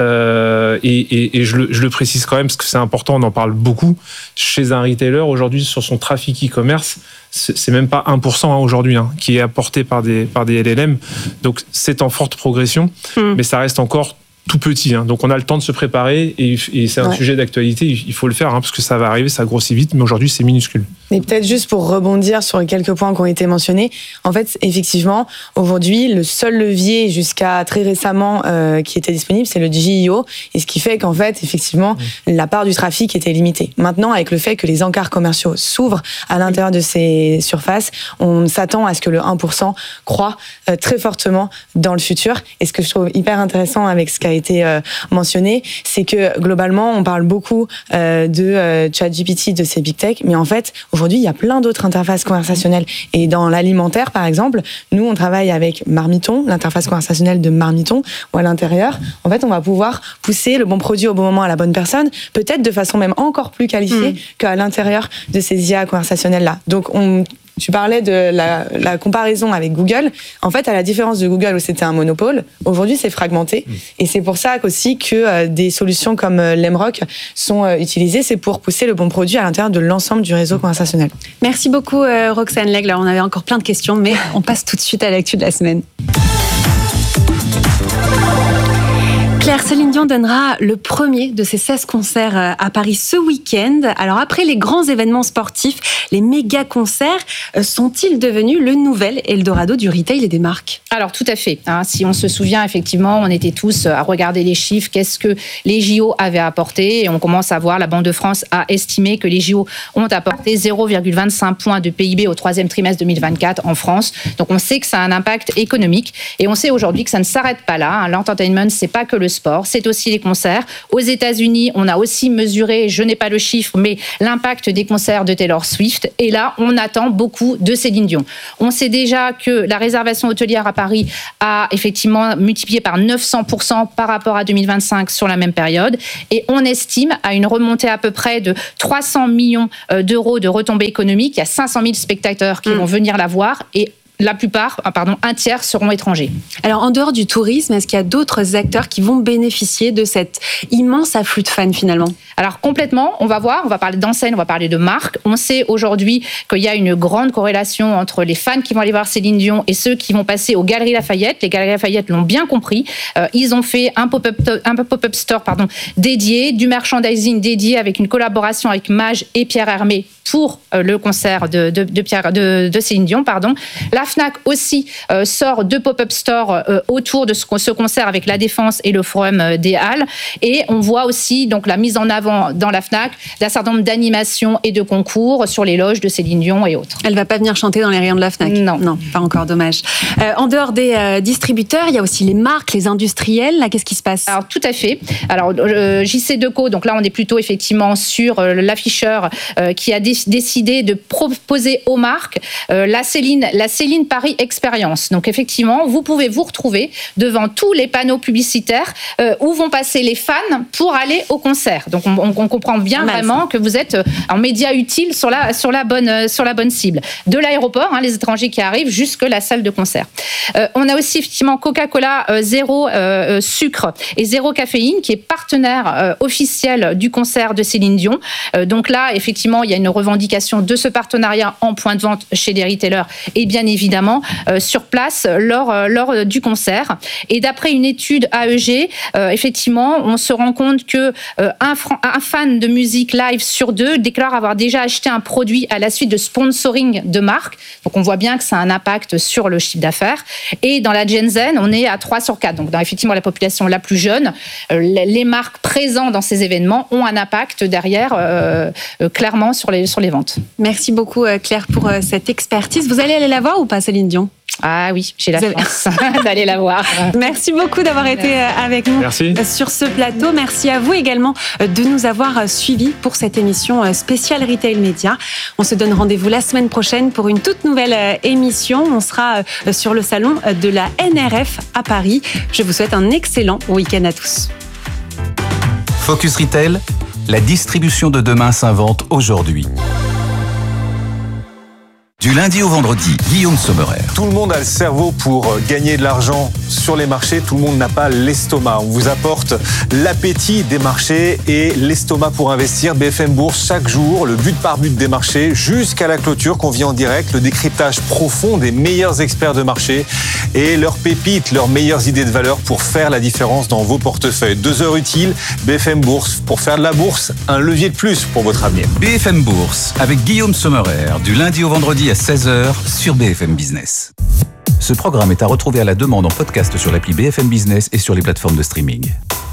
je le précise quand même parce que c'est important, on en parle beaucoup chez un retailer aujourd'hui sur son trafic e-commerce. C'est même pas 1% aujourd'hui qui est apporté par des LLM. Donc c'est en forte progression, mais ça reste encore tout petit, donc on a le temps de se préparer et c'est un sujet d'actualité, il faut le faire parce que ça va arriver, ça grossit vite, mais aujourd'hui c'est minuscule. Et peut-être juste pour rebondir sur les quelques points qui ont été mentionnés, en fait effectivement aujourd'hui le seul levier jusqu'à très récemment qui était disponible, c'est le GEO, et ce qui fait qu'en fait effectivement la part du trafic était limitée. Maintenant, avec le fait que les encarts commerciaux s'ouvrent à l'intérieur de ces surfaces, on s'attend à ce que le 1% croît très fortement dans le futur. Et ce que je trouve hyper intéressant avec ce qu'a été mentionné, c'est que globalement on parle beaucoup de ChatGPT, de ces big tech, mais en fait aujourd'hui il y a plein d'autres interfaces conversationnelles, et dans l'alimentaire par exemple, nous on travaille avec Marmiton, l'interface conversationnelle de Marmiton, où à l'intérieur en fait on va pouvoir pousser le bon produit au bon moment à la bonne personne, peut-être de façon même encore plus qualifiée qu'à l'intérieur de ces IA conversationnelles là. Donc Tu parlais de la comparaison avec Google. En fait, à la différence de Google où c'était un monopole, aujourd'hui c'est fragmenté. Et c'est pour ça aussi que des solutions comme Lemrock sont utilisées. C'est pour pousser le bon produit à l'intérieur de l'ensemble du réseau conversationnel. Merci beaucoup Roxane Legge. On avait encore plein de questions, mais on passe tout de suite à l'actu de la semaine. Claire, Céline Dion donnera le premier de ses 16 concerts à Paris ce week-end. Alors après les grands événements sportifs, les méga concerts sont-ils devenus le nouvel Eldorado du retail et des marques ? Alors tout à fait. Si on se souvient, effectivement, on était tous à regarder les chiffres, qu'est-ce que les JO avaient apporté, et on commence à voir, la Banque de France a estimé que les JO ont apporté 0,25 points de PIB au troisième trimestre 2024 en France. Donc on sait que ça a un impact économique, et on sait aujourd'hui que ça ne s'arrête pas là. L'entertainment, c'est pas que le sport, c'est aussi les concerts. Aux États-Unis, on a aussi mesuré, je n'ai pas le chiffre, mais l'impact des concerts de Taylor Swift. Et là, on attend beaucoup de Céline Dion. On sait déjà que la réservation hôtelière à Paris a effectivement multiplié par 900% par rapport à 2025 sur la même période. Et on estime à une remontée à peu près de 300 millions d'euros de retombées économiques. Il y a 500 000 spectateurs qui vont venir la voir, et un tiers seront étrangers. Alors, en dehors du tourisme, est-ce qu'il y a d'autres acteurs qui vont bénéficier de cet immense afflux de fans finalement ? Alors, complètement, on va parler d'enseignes, on va parler de marques. On sait aujourd'hui qu'il y a une grande corrélation entre les fans qui vont aller voir Céline Dion et ceux qui vont passer aux Galeries Lafayette. Les Galeries Lafayette l'ont bien compris. Ils ont fait un pop-up store dédié, du merchandising dédié avec une collaboration avec Maje et Pierre Hermé pour le concert de Céline Dion. La Fnac aussi sort deux pop-up stores autour de ce concert avec La Défense et le Forum des Halles. Et on voit aussi donc la mise en avant dans la Fnac d'un certain nombre d'animations et de concours sur les loges de Céline Dion et autres. Elle va pas venir chanter dans les rayons de la Fnac ? Non, pas encore, dommage. En dehors des distributeurs, il y a aussi les marques, les industriels. Là, qu'est-ce qui se passe ? Alors, tout à fait. Alors, JC Decaux, donc là, on est plutôt effectivement sur l'afficheur qui a décidé de proposer aux marques la Céline Paris Experience. Donc, effectivement, vous pouvez vous retrouver devant tous les panneaux publicitaires où vont passer les fans pour aller au concert. Donc, on comprend bien vraiment que vous êtes en média utile sur la bonne cible. De l'aéroport, les étrangers qui arrivent, jusque la salle de concert. On a aussi effectivement Coca-Cola zéro sucre et zéro caféine qui est partenaire officiel du concert de Céline Dion. Donc là, effectivement, il y a une revendication de ce partenariat en point de vente chez les retailers et bien évidemment sur place lors du concert. Et d'après une étude AEG, effectivement, on se rend compte que un fan de musique live sur deux déclare avoir déjà acheté un produit à la suite de sponsoring de marque. Donc on voit bien que ça a un impact sur le chiffre d'affaires. Et dans la Gen Z, on est à 3 sur 4. Donc dans effectivement la population la plus jeune, les marques présentes dans ces événements ont un impact derrière clairement sur les ventes. Merci beaucoup Claire pour cette expertise. Vous allez aller la voir ou pas, Céline Dion ? Ah oui, j'ai la chance d'aller la voir. Merci beaucoup d'avoir été avec nous sur ce plateau. Merci à vous également de nous avoir suivis pour cette émission spéciale Retail Média. On se donne rendez-vous la semaine prochaine pour une toute nouvelle émission. On sera sur le salon de la NRF à Paris. Je vous souhaite un excellent week-end à tous. Focus Retail, la distribution de demain s'invente aujourd'hui. Du lundi au vendredi, Guillaume Sommerer. Tout le monde a le cerveau pour gagner de l'argent sur les marchés. Tout le monde n'a pas l'estomac. On vous apporte l'appétit des marchés et l'estomac pour investir. BFM Bourse, chaque jour, le but par but des marchés jusqu'à la clôture qu'on vit en direct. Le décryptage profond des meilleurs experts de marché et leurs pépites, leurs meilleures idées de valeur pour faire la différence dans vos portefeuilles. 2 heures utiles, BFM Bourse. Pour faire de la bourse, un levier de plus pour votre avenir. BFM Bourse, avec Guillaume Sommerer, du lundi au vendredi à 16h sur BFM Business. Ce programme est à retrouver à la demande en podcast sur l'appli BFM Business et sur les plateformes de streaming.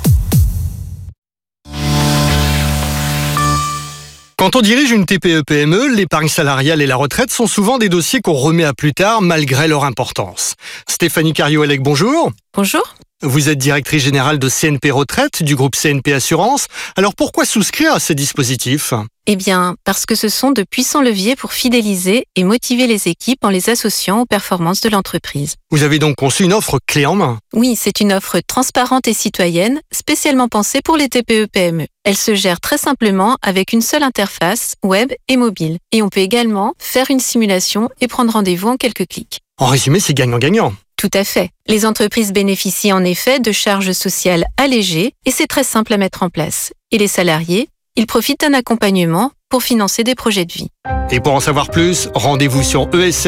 Quand on dirige une TPE-PME, l'épargne salariale et la retraite sont souvent des dossiers qu'on remet à plus tard malgré leur importance. Stéphanie Cario-Elec, bonjour. Bonjour. Vous êtes directrice générale de CNP Retraite du groupe CNP Assurance. Alors pourquoi souscrire à ces dispositifs ? Eh bien, parce que ce sont de puissants leviers pour fidéliser et motiver les équipes en les associant aux performances de l'entreprise. Vous avez donc conçu une offre clé en main ? Oui, c'est une offre transparente et citoyenne, spécialement pensée pour les TPE-PME. Elle se gère très simplement avec une seule interface, web et mobile. Et on peut également faire une simulation et prendre rendez-vous en quelques clics. En résumé, c'est gagnant-gagnant. Tout à fait. Les entreprises bénéficient en effet de charges sociales allégées et c'est très simple à mettre en place. Et les salariés, ils profitent d'un accompagnement pour financer des projets de vie. Et pour en savoir plus, rendez-vous sur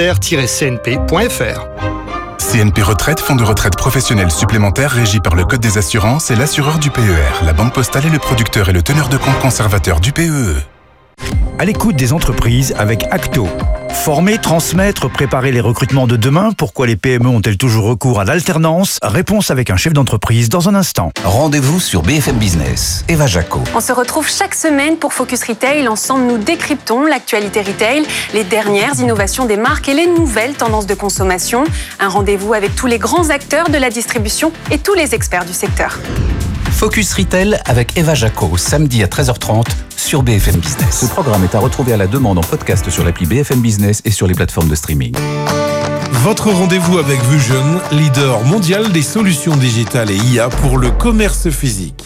esr-cnp.fr. CNP Retraite, fonds de retraite professionnel supplémentaire régi par le Code des assurances et l'assureur du PER. La Banque Postale est le producteur et le teneur de compte conservateur du PEE. À l'écoute des entreprises avec Acto. Former, transmettre, préparer les recrutements de demain. Pourquoi les PME ont-elles toujours recours à l'alternance ? Réponse avec un chef d'entreprise dans un instant. Rendez-vous sur BFM Business. Eva Jaco. On se retrouve chaque semaine pour Focus Retail. Ensemble, nous décryptons l'actualité retail, les dernières innovations des marques et les nouvelles tendances de consommation. Un rendez-vous avec tous les grands acteurs de la distribution et tous les experts du secteur. Focus Retail avec Eva Jaco, samedi à 13h30 sur BFM Business. Ce programme est à retrouver à la demande en podcast sur l'appli BFM Business et sur les plateformes de streaming. Votre rendez-vous avec Vusion, leader mondial des solutions digitales et IA pour le commerce physique.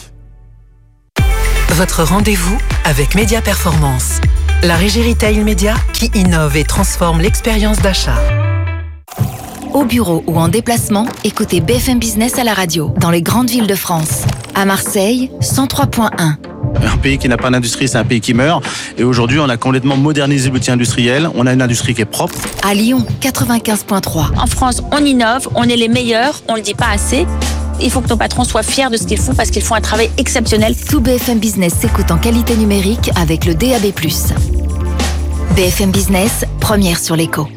Votre rendez-vous avec Média Performance, la régie retail média qui innove et transforme l'expérience d'achat. Au bureau ou en déplacement, écoutez BFM Business à la radio, dans les grandes villes de France. À Marseille, 103.1. Un pays qui n'a pas d'industrie, c'est un pays qui meurt. Et aujourd'hui, on a complètement modernisé l'outil industriel. On a une industrie qui est propre. À Lyon, 95.3. En France, on innove, on est les meilleurs, on ne le dit pas assez. Il faut que nos patrons soient fiers de ce qu'ils font parce qu'ils font un travail exceptionnel. Tout BFM Business s'écoute en qualité numérique avec le DAB+. BFM Business, première sur l'écho.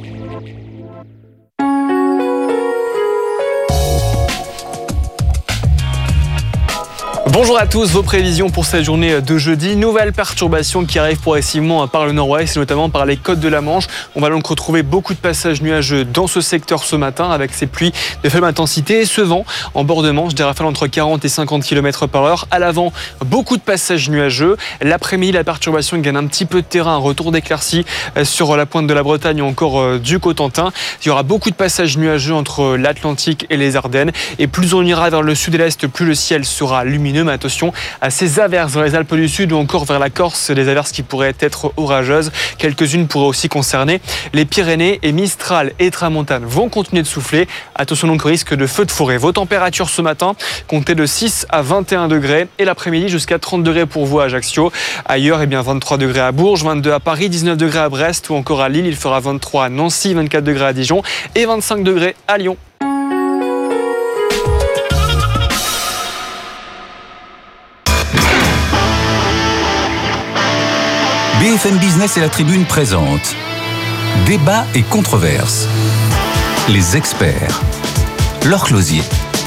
Bonjour à tous, vos prévisions pour cette journée de jeudi. Nouvelle perturbation qui arrive progressivement par le nord-ouest, notamment par les côtes de la Manche. On va donc retrouver beaucoup de passages nuageux dans ce secteur ce matin avec ces pluies de faible intensité et ce vent en bord de Manche, des rafales entre 40 et 50 km/h. À l'avant, beaucoup de passages nuageux. L'après-midi, la perturbation gagne un petit peu de terrain, un retour d'éclaircie sur la pointe de la Bretagne ou encore du Cotentin. Il y aura beaucoup de passages nuageux entre l'Atlantique et les Ardennes. Et plus on ira vers le sud et l'est, plus le ciel sera lumineux. Mais attention à ces averses dans les Alpes du Sud ou encore vers la Corse, des averses qui pourraient être orageuses. Quelques-unes pourraient aussi concerner les Pyrénées et Mistral et Tramontane vont continuer de souffler. Attention donc au risque de feux de forêt. Vos températures ce matin, comptez de 6 à 21 degrés et l'après-midi jusqu'à 30 degrés pour vous à Ajaccio. Ailleurs, 23 degrés à Bourges, 22 à Paris, 19 degrés à Brest ou encore à Lille. Il fera 23 à Nancy, 24 degrés à Dijon et 25 degrés à Lyon. BFM Business et la Tribune présentent Débat et controverses. Les experts. Laure Closier.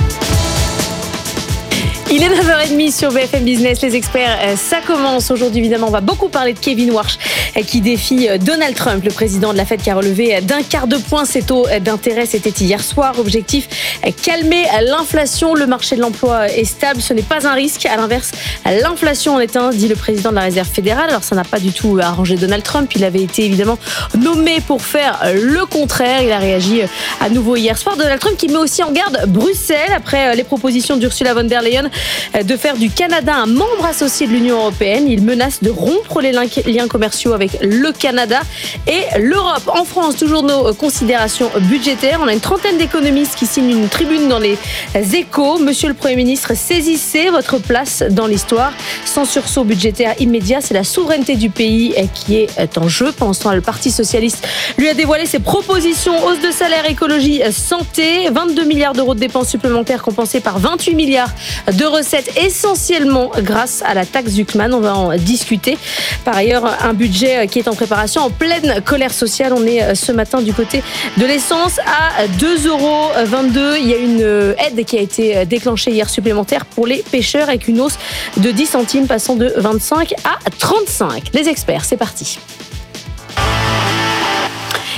Il est 9h30 sur BFM Business, les experts, ça commence. Aujourd'hui, évidemment, on va beaucoup parler de Kevin Warsh qui défie Donald Trump, le président de la Fed, qui a relevé d'1/4 de point ses taux d'intérêt. C'était hier soir. Objectif, calmer l'inflation. Le marché de l'emploi est stable, ce n'est pas un risque. À l'inverse, l'inflation en est un, dit le président de la Réserve fédérale. Alors, ça n'a pas du tout arrangé Donald Trump. Il avait été évidemment nommé pour faire le contraire. Il a réagi à nouveau hier soir. Donald Trump qui met aussi en garde Bruxelles après les propositions d'Ursula von der Leyen de faire du Canada un membre associé de l'Union européenne. Il menace de rompre les liens commerciaux avec le Canada et l'Europe. En France, toujours nos considérations budgétaires. On a une trentaine d'économistes qui signent une tribune dans les Échos. Monsieur le Premier ministre, saisissez votre place dans l'histoire. Sans sursaut budgétaire immédiat, c'est la souveraineté du pays qui est en jeu. Pendant ce temps, le Parti socialiste lui a dévoilé ses propositions. Hausse de salaire, écologie, santé. 22 milliards d'euros de dépenses supplémentaires compensées par 28 milliards de recettes, essentiellement grâce à la taxe Zuckman. On va en discuter. Par ailleurs, un budget qui est en préparation, en pleine colère sociale. On est ce matin du côté de l'essence à 2,22 €. Il y a une aide qui a été déclenchée hier supplémentaire pour les pêcheurs avec une hausse de 10 centimes passant de 25 à 35. Les experts, c'est parti.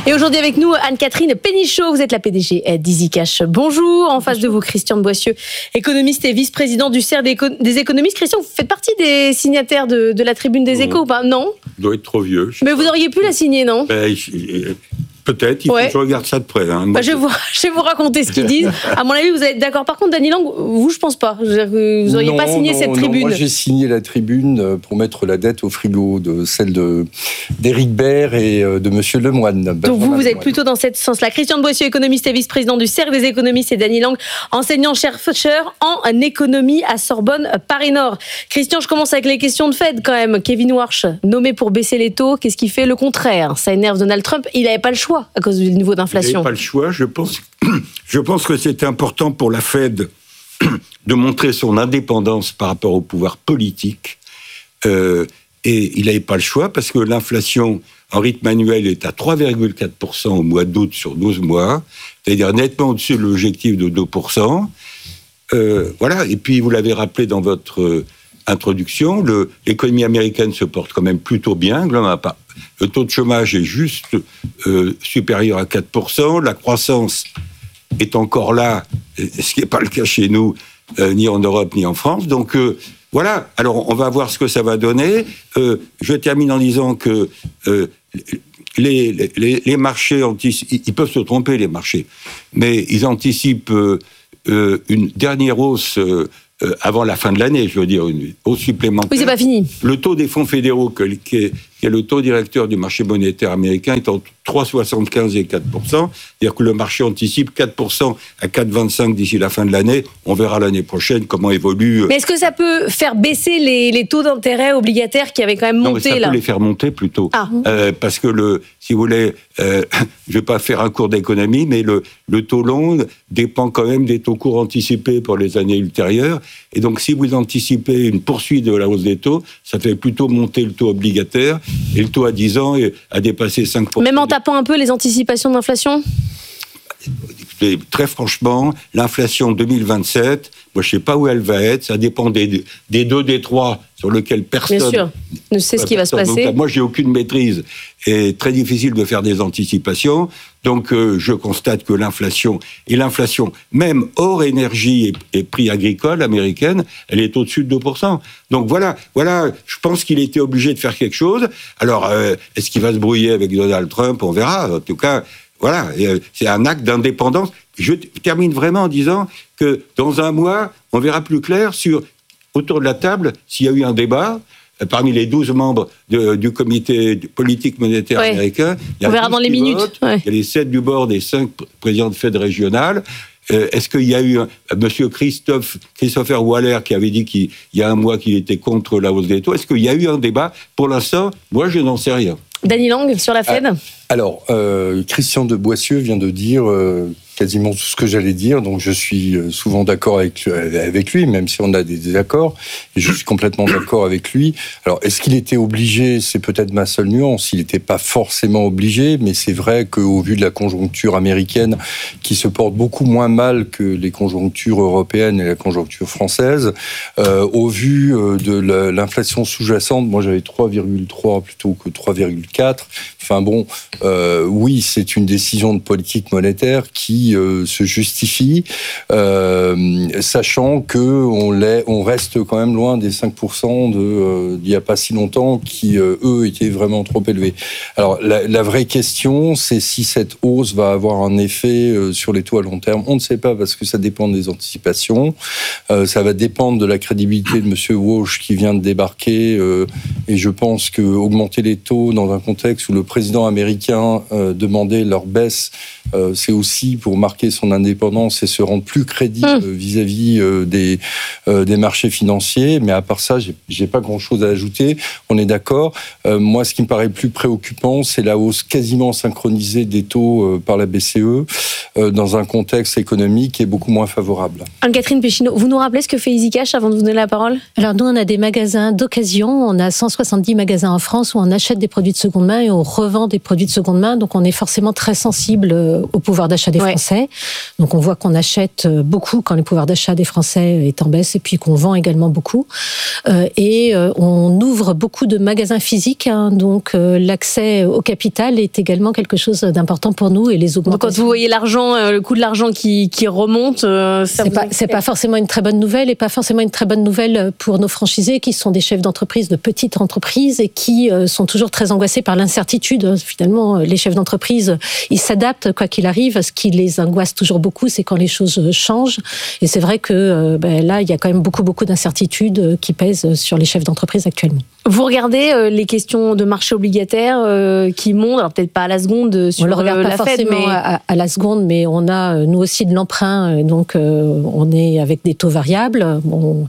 Et aujourd'hui avec nous, Anne-Catherine Pénichot, vous êtes la PDG d'EasyCash. Bonjour. En face de vous, Christian de Boissieu, économiste et vice-président du CERF des économistes. Christian, vous faites partie des signataires de la tribune des Échos ou pas? Non. Je dois être trop vieux. Mais vous auriez pu la signer, non? Peut-être, il faut que je regarde ça de près. Hein. Je vais vous raconter ce qu'ils disent. À mon avis, vous êtes d'accord. Par contre, Dany Lang, vous, je pense pas. Vous n'auriez pas signé cette tribune. Moi, j'ai signé la tribune pour mettre la dette au frigo, celle d'Éric Baird et de Monsieur Lemoine. Donc vous êtes plutôt dans ce sens-là. Christian de Boissieu, économiste et vice-président du CERF des économistes, et Dany Lang, enseignant-chercheur en économie à Sorbonne Paris-Nord. Christian, je commence avec les questions de Fed quand même. Kevin Warsh, nommé pour baisser les taux, qu'est-ce qu'il fait? Le contraire. Ça énerve Donald Trump. Il n'avait pas le choix à cause du niveau d'inflation. Il n'avait pas le choix. Je pense que c'était important pour la Fed de montrer son indépendance par rapport au pouvoir politique. Et il n'avait pas le choix parce que l'inflation en rythme annuel est à 3,4% au mois d'août sur 12 mois, c'est-à-dire nettement au-dessus de l'objectif de 2%. Voilà. Et puis, vous l'avez rappelé dans votre introduction, l'économie américaine se porte quand même plutôt bien. Le taux de chômage est juste supérieur à 4%. La croissance est encore là, ce qui n'est pas le cas chez nous, ni en Europe, ni en France. Donc, voilà. Alors, on va voir ce que ça va donner. Je termine en disant que les marchés ils peuvent se tromper, les marchés, mais ils anticipent une dernière hausse avant la fin de l'année, je veux dire, une hausse supplémentaire. Oui, c'est pas fini. Le taux des fonds fédéraux, qui est le taux directeur du marché monétaire américain, est entre 3,75 et 4%. C'est-à-dire que le marché anticipe 4% à 4,25 d'ici la fin de l'année. On verra l'année prochaine comment évolue. Mais est-ce que ça peut faire baisser les taux d'intérêt obligataires qui avaient quand même monté là? Ça peut les faire monter plutôt. Parce que si vous voulez, je ne vais pas faire un cours d'économie, mais le taux long dépend quand même des taux courts anticipés pour les années ultérieures. Et donc, si vous anticipez une poursuite de la hausse des taux, ça fait plutôt monter le taux obligataire. Et le taux à 10 ans a dépassé 5%. Même en tapant un peu les anticipations d'inflation? Très franchement, l'inflation 2027, moi je ne sais pas où elle va être, ça dépend des 2, des 3 sur lesquels personne Bien sûr, ne sait ce qui va se passer. Donc, moi j'ai aucune maîtrise et très difficile de faire des anticipations. Donc je constate que l'inflation, même hors énergie et prix agricole américaine, elle est au-dessus de 2%. Donc voilà, je pense qu'il était obligé de faire quelque chose. Alors, est-ce qu'il va se brouiller avec Donald Trump? On verra. En tout cas, voilà, c'est un acte d'indépendance. Je termine vraiment en disant que dans un mois, on verra plus clair autour de la table s'il y a eu un débat. Parmi les 12 membres du comité politique monétaire américain, on verra dans les minutes. Il y a les 7 du board et 5 présidents de Fed régionales. Est-ce qu'il y a eu monsieur Christopher Waller qui avait dit qu'il y a un mois qu'il était contre la hausse des taux? Est-ce qu'il y a eu un débat? Pour l'instant, moi, je n'en sais rien. Dany Lang, sur la Fed? Alors, Christian de Boissieu vient de dire quasiment tout ce que j'allais dire, donc je suis souvent d'accord avec lui, même si on a des désaccords, et je suis complètement d'accord avec lui. Alors, est-ce qu'il était obligé? C'est peut-être ma seule nuance, il n'était pas forcément obligé, mais c'est vrai qu'au vu de la conjoncture américaine, qui se porte beaucoup moins mal que les conjonctures européennes et la conjoncture française, au vu de l'inflation sous-jacente, moi j'avais 3,3 plutôt que 3,4, enfin bon, oui, c'est une décision de politique monétaire qui se justifie, sachant qu'on reste quand même loin des 5% d'il n'y a pas si longtemps, qui, eux, étaient vraiment trop élevés. Alors, la vraie question, c'est si cette hausse va avoir un effet sur les taux à long terme. On ne sait pas, parce que ça dépend des anticipations. Ça va dépendre de la crédibilité de M. Walsh qui vient de débarquer, et je pense qu'augmenter les taux dans un contexte où le président américain demandait leur baisse, c'est aussi pour marquer son indépendance et se rendre plus crédible vis-à-vis des marchés financiers. Mais à part ça, j'ai pas grand-chose à ajouter. On est d'accord. Moi, ce qui me paraît plus préoccupant, c'est la hausse quasiment synchronisée des taux par la BCE dans un contexte économique qui est beaucoup moins favorable. Anne-Catherine Pénichot, vous nous rappelez ce que fait EasyCash avant de vous donner la parole? Alors nous, on a des magasins d'occasion. On a 170 magasins en France où on achète des produits de seconde main et on revend des produits de seconde main. Donc on est forcément très sensible au pouvoir d'achat des Français. Français. Donc on voit qu'on achète beaucoup quand le pouvoir d'achat des Français est en baisse et puis qu'on vend également beaucoup. Et on ouvre beaucoup de magasins physiques, hein, donc l'accès au capital est également quelque chose d'important pour nous et les augmentations. Donc quand vous voyez l'argent, le coût de l'argent qui remonte, c'est pas forcément une très bonne nouvelle et pas forcément une très bonne nouvelle pour nos franchisés qui sont des chefs d'entreprise de petites entreprises et qui sont toujours très angoissés par l'incertitude. Finalement, les chefs d'entreprise, ils s'adaptent quoi qu'il arrive. Ce qui les angoisse toujours beaucoup, c'est quand les choses changent. Et c'est vrai que là, il y a quand même beaucoup d'incertitudes qui pèsent sur les chefs d'entreprise actuellement. Vous regardez les questions de marché obligataire qui montent, alors peut-être pas à la seconde sur on le regarde pas la forcément Fed, mais à la seconde, mais on a nous aussi de l'emprunt, donc on est avec des taux variables.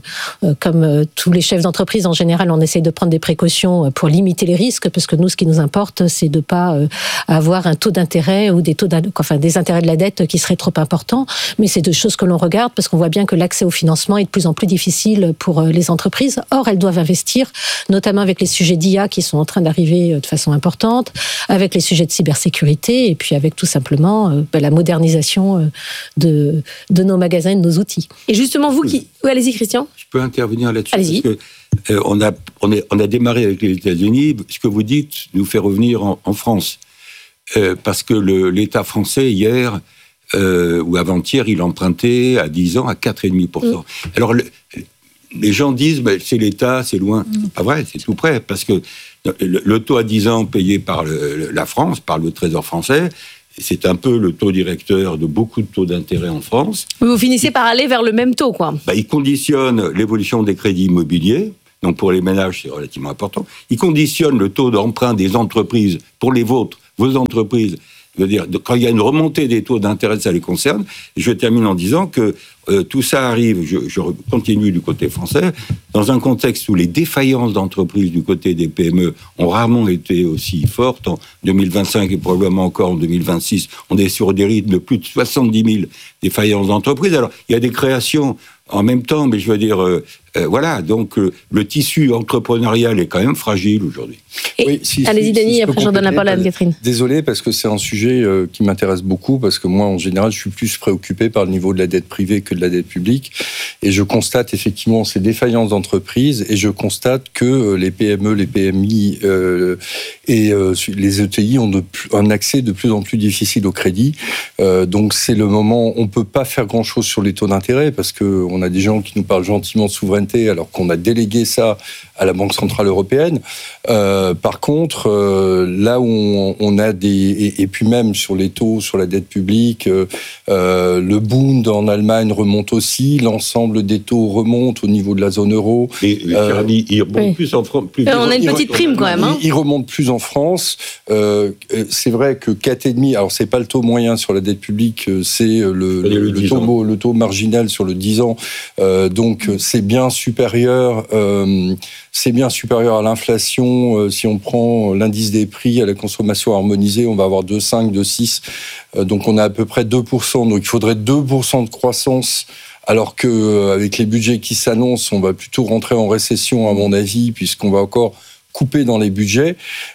Comme tous les chefs d'entreprise en général, on essaye de prendre des précautions pour limiter les risques, parce que nous, ce qui nous importe, c'est de pas avoir un taux d'intérêt ou des intérêts de la dette qui seraient trop importants. Mais c'est deux choses que l'on regarde parce qu'on voit bien que l'accès au financement est de plus en plus difficile pour les entreprises. Or, elles doivent investir, notamment avec les sujets d'IA qui sont en train d'arriver de façon importante, avec les sujets de cybersécurité et puis avec tout simplement la modernisation de nos magasins et de nos outils. Et justement, vous qui... Oui, allez-y, Christian. Je peux intervenir là-dessus. Allez-y. Parce que, on a démarré avec les États-Unis. Ce que vous dites nous fait revenir en France. Parce que l'État français, hier ou avant-hier, il empruntait à 10 ans à 4,5%. Alors, les gens disent c'est l'État, c'est loin. Pas vrai, c'est tout près. Parce que le taux à 10 ans payé par la France, par le Trésor français, c'est un peu le taux directeur de beaucoup de taux d'intérêt en France. Vous finissez par aller vers le même taux, quoi. Il conditionne l'évolution des crédits immobiliers. Donc pour les ménages, c'est relativement important. Il conditionne le taux d'emprunt des entreprises pour les vôtres, vos entreprises. Je veux dire, quand il y a une remontée des taux d'intérêt, ça les concerne. Et je termine en disant que tout ça arrive, je continue du côté français, dans un contexte où les défaillances d'entreprises du côté des PME ont rarement été aussi fortes. En 2025 et probablement encore en 2026, on est sur des rythmes de plus de 70 000 défaillances d'entreprises. Alors, il y a des créations en même temps, mais je veux dire, voilà, donc le tissu entrepreneurial est quand même fragile aujourd'hui. Oui, allez-y, Denis, après j'en donne la parole à Catherine. Désolé, parce que c'est un sujet qui m'intéresse beaucoup, parce que moi, en général, je suis plus préoccupé par le niveau de la dette privée que de la dette publique, et je constate effectivement ces défaillances d'entreprises, et je constate que les PME, les PMI et les ETI ont un accès de plus en plus difficile au crédit, donc c'est le moment, on peut pas faire grand-chose sur les taux d'intérêt, parce qu'on a des gens qui nous parlent gentiment de souveraineté, alors qu'on a délégué ça à la Banque Centrale Européenne. Par contre, là où on a et puis même sur les taux, sur la dette publique, le Bund en Allemagne remonte aussi, l'ensemble des taux remontent au niveau de la zone euro. Et il remonte plus en France. On a une petite prime quand même. Il remonte plus en France. C'est vrai que 4,5, alors c'est pas le taux moyen sur la dette publique, c'est le taux marginal sur le 10 ans. Donc c'est bien supérieur. C'est bien supérieur à l'inflation. Si on prend l'indice des prix à la consommation harmonisée, on va avoir 2,5, 2,6. Donc on a à peu près 2%. Donc il faudrait 2% de croissance, alors qu'avec les budgets qui s'annoncent, on va plutôt rentrer en récession, à mon avis, puisqu'on va encore couper dans les budgets.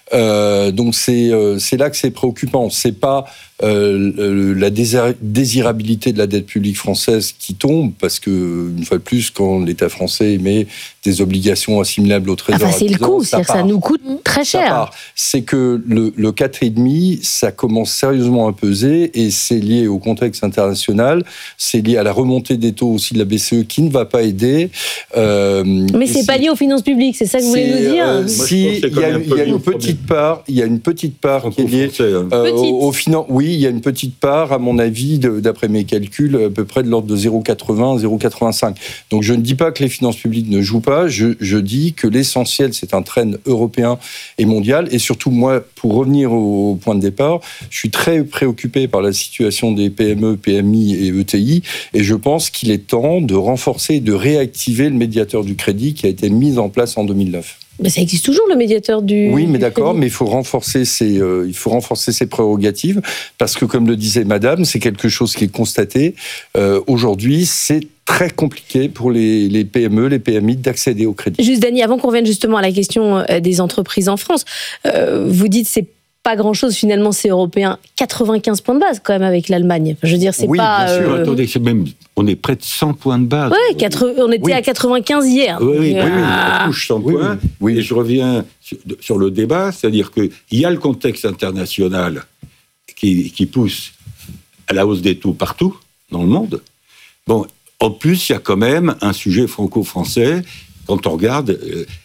Donc c'est là que c'est préoccupant. C'est pas la désirabilité de la dette publique française qui tombe, parce que une fois de plus, quand l'État français émet des obligations assimilables au Trésor, c'est le coût, c'est-à-dire que ça nous coûte très cher. C'est que le 4,5, ça commence sérieusement à peser, et c'est lié au contexte international, c'est lié à la remontée des taux aussi de la BCE qui ne va pas aider. Mais c'est pas lié aux finances publiques, c'est ça que vous voulez nous dire? Si, il y a une petite part, qui est liée aux finances. Oui, il y a une petite part, à mon avis, d'après mes calculs, à peu près de l'ordre de 0,80, 0,85. Donc je ne dis pas que les finances publiques ne jouent pas, je dis que l'essentiel, c'est un trend européen et mondial. Et surtout, moi, pour revenir au point de départ, je suis très préoccupé par la situation des PME, PMI et ETI, et je pense qu'il est temps de renforcer et de réactiver le médiateur du crédit qui a été mis en place en 2009. Mais ça existe toujours, le médiateur du... Oui, mais d'accord, mais il faut renforcer ses prérogatives, parce que, comme le disait Madame, c'est quelque chose qui est constaté. Aujourd'hui, c'est très compliqué pour les PME, les PMI d'accéder au crédit. Juste, Dany, avant qu'on revienne justement à la question des entreprises en France, vous dites c'est pas grand-chose finalement, ces Européens. 95 points de base quand même avec l'Allemagne. Je veux dire, c'est pas... bien sûr. Attendez, on est près de 100 points de base. Ouais, on était à 95 hier. Oui, on touche 100 points. Oui. Et je reviens sur le débat, c'est-à-dire qu'il y a le contexte international qui pousse à la hausse des taux partout dans le monde. Bon, en plus, il y a quand même un sujet franco-français, quand on regarde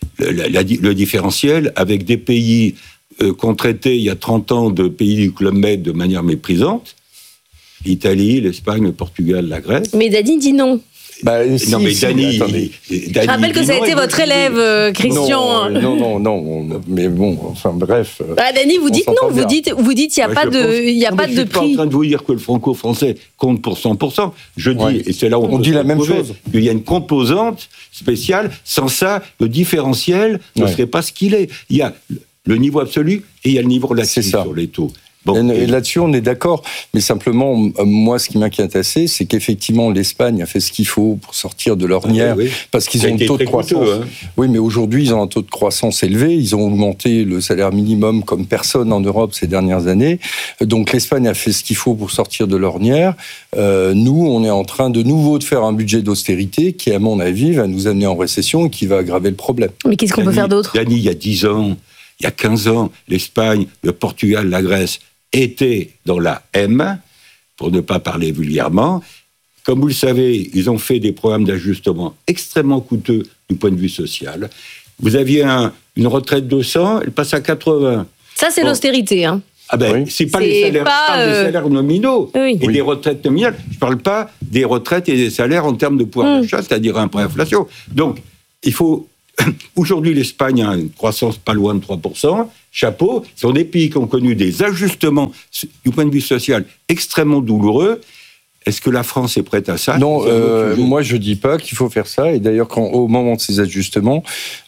le différentiel avec des pays qu'on traitait il y a 30 ans de pays du Club Med de manière méprisante, l'Italie, l'Espagne, le Portugal, la Grèce. Mais Dany dit non. Non, mais Dany... Je rappelle que ça a été votre élève, Christian. Non, mais bon, enfin bref. Dany, vous dites non, vous dites il n'y a pas de prix. Je suis pas en train de vous dire que le franco-français compte pour 100%. Je dis, et c'est là où on dit la même chose, qu'il y a une composante spéciale. Sans ça, le différentiel ne serait pas ce qu'il est. Il y a le niveau absolu et il y a le niveau relatif sur les taux. Bon, et là-dessus, on est d'accord. Mais simplement, moi, ce qui m'inquiète assez, c'est qu'effectivement, l'Espagne a fait ce qu'il faut pour sortir de l'ornière, parce qu'ils ont un taux de croissance. Oui, mais aujourd'hui, ils ont un taux de croissance élevé. Ils ont augmenté le salaire minimum comme personne en Europe ces dernières années. Donc, l'Espagne a fait ce qu'il faut pour sortir de l'ornière. Nous, on est en train de nouveau de faire un budget d'austérité qui, à mon avis, va nous amener en récession et qui va aggraver le problème. Mais qu'est-ce qu'on peut faire d'autre ? Dany, il y a 10 ans, il y a 15 ans, l'Espagne, le Portugal, la Grèce étaient dans la M, pour ne pas parler vulgairement. Comme vous le savez, ils ont fait des programmes d'ajustement extrêmement coûteux du point de vue social. Vous aviez une retraite de 100, elle passe à 80. Ça, c'est l'austérité, hein. C'est pas les salaires, je parle des salaires nominaux et des retraites nominales. Je ne parle pas des retraites et des salaires en termes de pouvoir d'achat, c'est-à-dire un pré-inflation. Donc, il faut... Aujourd'hui, l'Espagne a une croissance pas loin de 3%. Chapeau, ce sont des pays qui ont connu des ajustements du point de vue social extrêmement douloureux. Est-ce que la France est prête à ça ? Non, moi je dis pas qu'il faut faire ça. Et d'ailleurs, au moment de ces ajustements,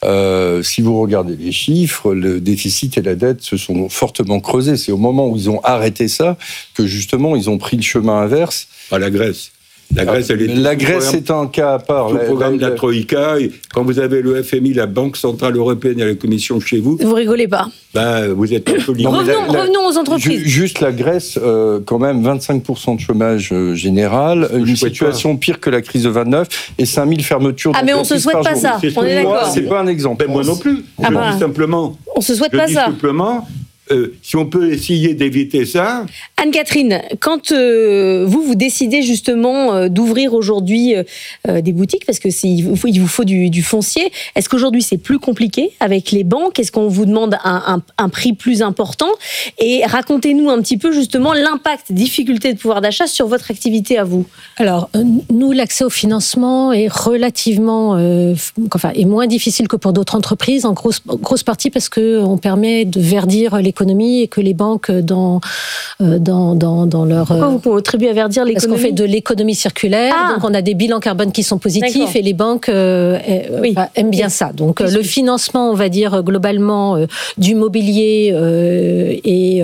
si vous regardez les chiffres, le déficit et la dette se sont fortement creusés. C'est au moment où ils ont arrêté ça que justement ils ont pris le chemin inverse. À la Grèce. La Grèce est un cas à part. Le programme de la Troïka, quand vous avez le FMI, la Banque Centrale Européenne et la Commission chez vous... Vous rigolez pas. Vous êtes un peu libre. Revenons aux entreprises. Juste la Grèce, quand même, 25% de chômage général, une situation pire que la crise de 29 et 5000 fermetures. Mais on se souhaite pas ça, on est d'accord. C'est pas un exemple. Moi non plus. Je dis simplement... On se souhaite pas ça. Simplement... si on peut essayer d'éviter ça... Anne-Catherine, quand vous décidez justement d'ouvrir aujourd'hui des boutiques, parce que il vous faut du foncier, est-ce qu'aujourd'hui c'est plus compliqué avec les banques ? Est-ce qu'on vous demande un prix plus important ? Et racontez-nous un petit peu justement l'impact, difficulté de pouvoir d'achat sur votre activité à vous. Alors, nous, l'accès au financement est relativement... est moins difficile que pour d'autres entreprises, en grosse partie parce qu'on permet de verdir l'économie et que les banques dans leur... Pourquoi vous contribuez à verdir l'économie ? Parce qu'on fait de l'économie circulaire, donc on a des bilans carbone qui sont positifs et les banques aiment bien ça. Donc le financement, on va dire globalement, du mobilier et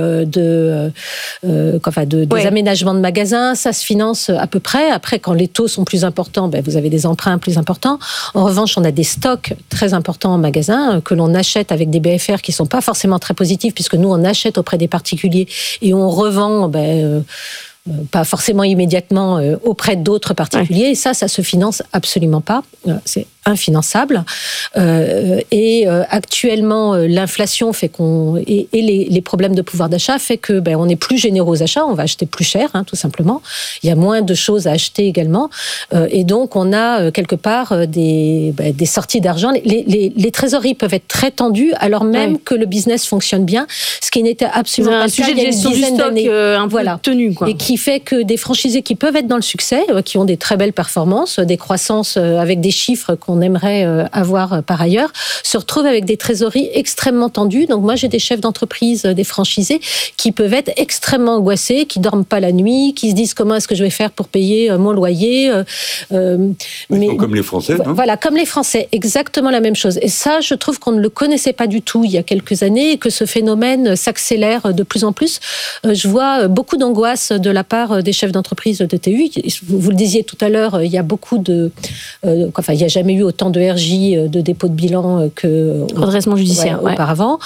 des aménagements de magasins, ça se finance à peu près. Après, quand les taux sont plus importants, vous avez des emprunts plus importants. En revanche, on a des stocks très importants en magasin que l'on achète avec des BFR qui ne sont pas forcément très positifs puisque nous, on achète auprès des particuliers et on revend pas forcément immédiatement auprès d'autres particuliers. Et ça se finance absolument pas. C'est infinançable. Actuellement, l'inflation fait et les problèmes de pouvoir d'achat fait que on est plus généreux aux achats. On va acheter plus cher, tout simplement. Il y a moins de choses à acheter également. Et donc, on a quelque part des sorties d'argent. Les trésoreries peuvent être très tendues alors même que le business fonctionne bien, ce qui n'était absolument pas le cas il y a une dizaine d'années. Un peu tenu, quoi. Et qui fait que des franchisés qui peuvent être dans le succès, qui ont des très belles performances, des croissances avec des chiffres qu'on aimerait avoir par ailleurs, se retrouvent avec des trésoreries extrêmement tendues. Donc moi, j'ai des chefs d'entreprise, des franchisés, qui peuvent être extrêmement angoissés, qui dorment pas la nuit, qui se disent comment est-ce que je vais faire pour payer mon loyer. Comme les Français, non ? Voilà, comme les Français, exactement la même chose. Et ça, je trouve qu'on ne le connaissait pas du tout il y a quelques années et que ce phénomène s'accélère de plus en plus. Je vois beaucoup d'angoisse de la part des chefs d'entreprise de TU. Vous le disiez tout à l'heure, il y a beaucoup il n'y a jamais eu autant de RJ, de dépôt de bilan que redressement judiciaire auparavant.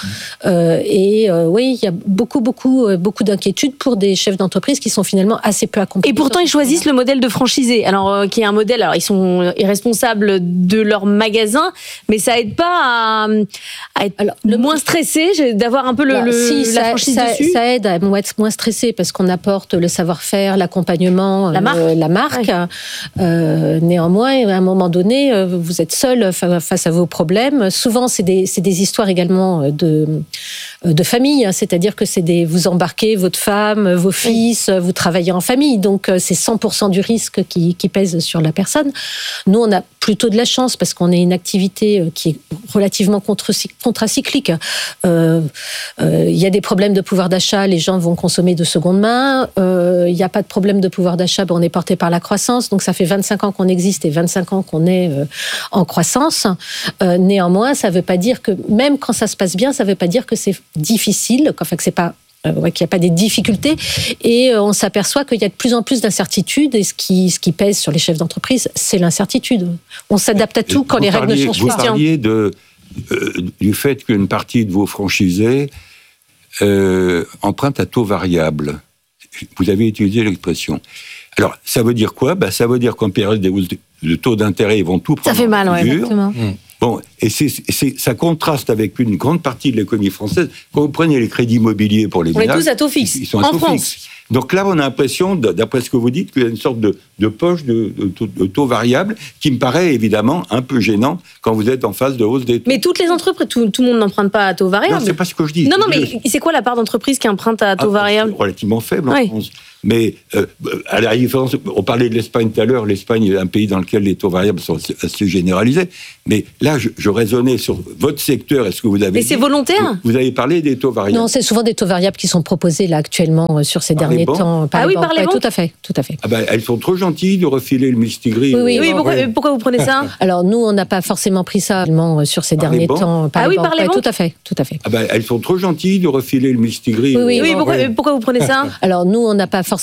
Oui, il y a beaucoup d'inquiétudes pour des chefs d'entreprise qui sont finalement assez peu accompagnés. Et pourtant, ils choisissent le modèle de franchisé. Alors, qui est un modèle. Alors, ils sont responsables de leur magasin, mais ça aide pas à être moins stressé, d'avoir un peu la franchise dessus. Ça aide à être moins stressé parce qu'on apporte le savoir-faire, l'accompagnement, la marque. Ouais. Néanmoins, à un moment donné, vous êtes seul face à vos problèmes. Souvent, c'est des histoires également de famille, c'est-à-dire que vous embarquez votre femme, vos fils, vous travaillez en famille, donc c'est 100% du risque qui pèse sur la personne. Nous, on a plutôt de la chance parce qu'on est une activité qui est relativement contracyclique. Il y a des problèmes de pouvoir d'achat, les gens vont consommer de seconde main. Il n'y a pas de problème de pouvoir d'achat, on est porté par la croissance, donc ça fait 25 ans qu'on existe et 25 ans qu'on est en croissance. Néanmoins, ça ne veut pas dire que, même quand ça se passe bien, ça ne veut pas dire que c'est difficile, enfin que c'est pas qu'il n'y a pas des difficultés, et on s'aperçoit qu'il y a de plus en plus d'incertitudes, et ce qui pèse sur les chefs d'entreprise, c'est l'incertitude. On s'adapte à tout quand les règles ne changent pas. Vous parliez du fait qu'une partie de vos franchisés empruntent à taux variable. Vous avez utilisé l'expression. Alors, ça veut dire quoi ? Ça veut dire qu'en période de taux d'intérêt, ils vont tout prendre. Ça fait mal, oui, exactement. Bon, et ça contraste avec une grande partie de l'économie française. Quand vous prenez les crédits immobiliers pour les ménages, on est tous à taux fixe. Ils sont à taux fixe. Donc là, on a l'impression, d'après ce que vous dites, qu'il y a une sorte de poche de taux variable qui me paraît évidemment un peu gênant quand vous êtes en phase de hausse des taux. Mais toutes les entreprises, tout le monde n'emprunte pas à taux variable. Non, c'est pas ce que je dis. Non, mais c'est quoi la part d'entreprise qui emprunte à taux variable ? C'est relativement faible en France. Mais à la différence, on parlait de l'Espagne tout à l'heure. L'Espagne est un pays dans lequel les taux variables sont assez généralisés. Mais là, je raisonnais sur votre secteur. Est-ce que vous avez... Mais c'est volontaire ? Vous avez parlé des taux variables. Non, c'est souvent des taux variables qui sont proposés là actuellement sur ces derniers temps. Par les banques. Tout à fait. Elles sont trop gentilles de refiler le mistigris. Oui, pourquoi vous prenez ça ? Alors nous, on n'a pas forcément pris ça sur ces derniers temps. Par les banques. Tout à fait. Elles sont trop gentilles de refiler le mistigris. Oui, pourquoi vous prenez ça ? Alors nous, on n'a pas forcément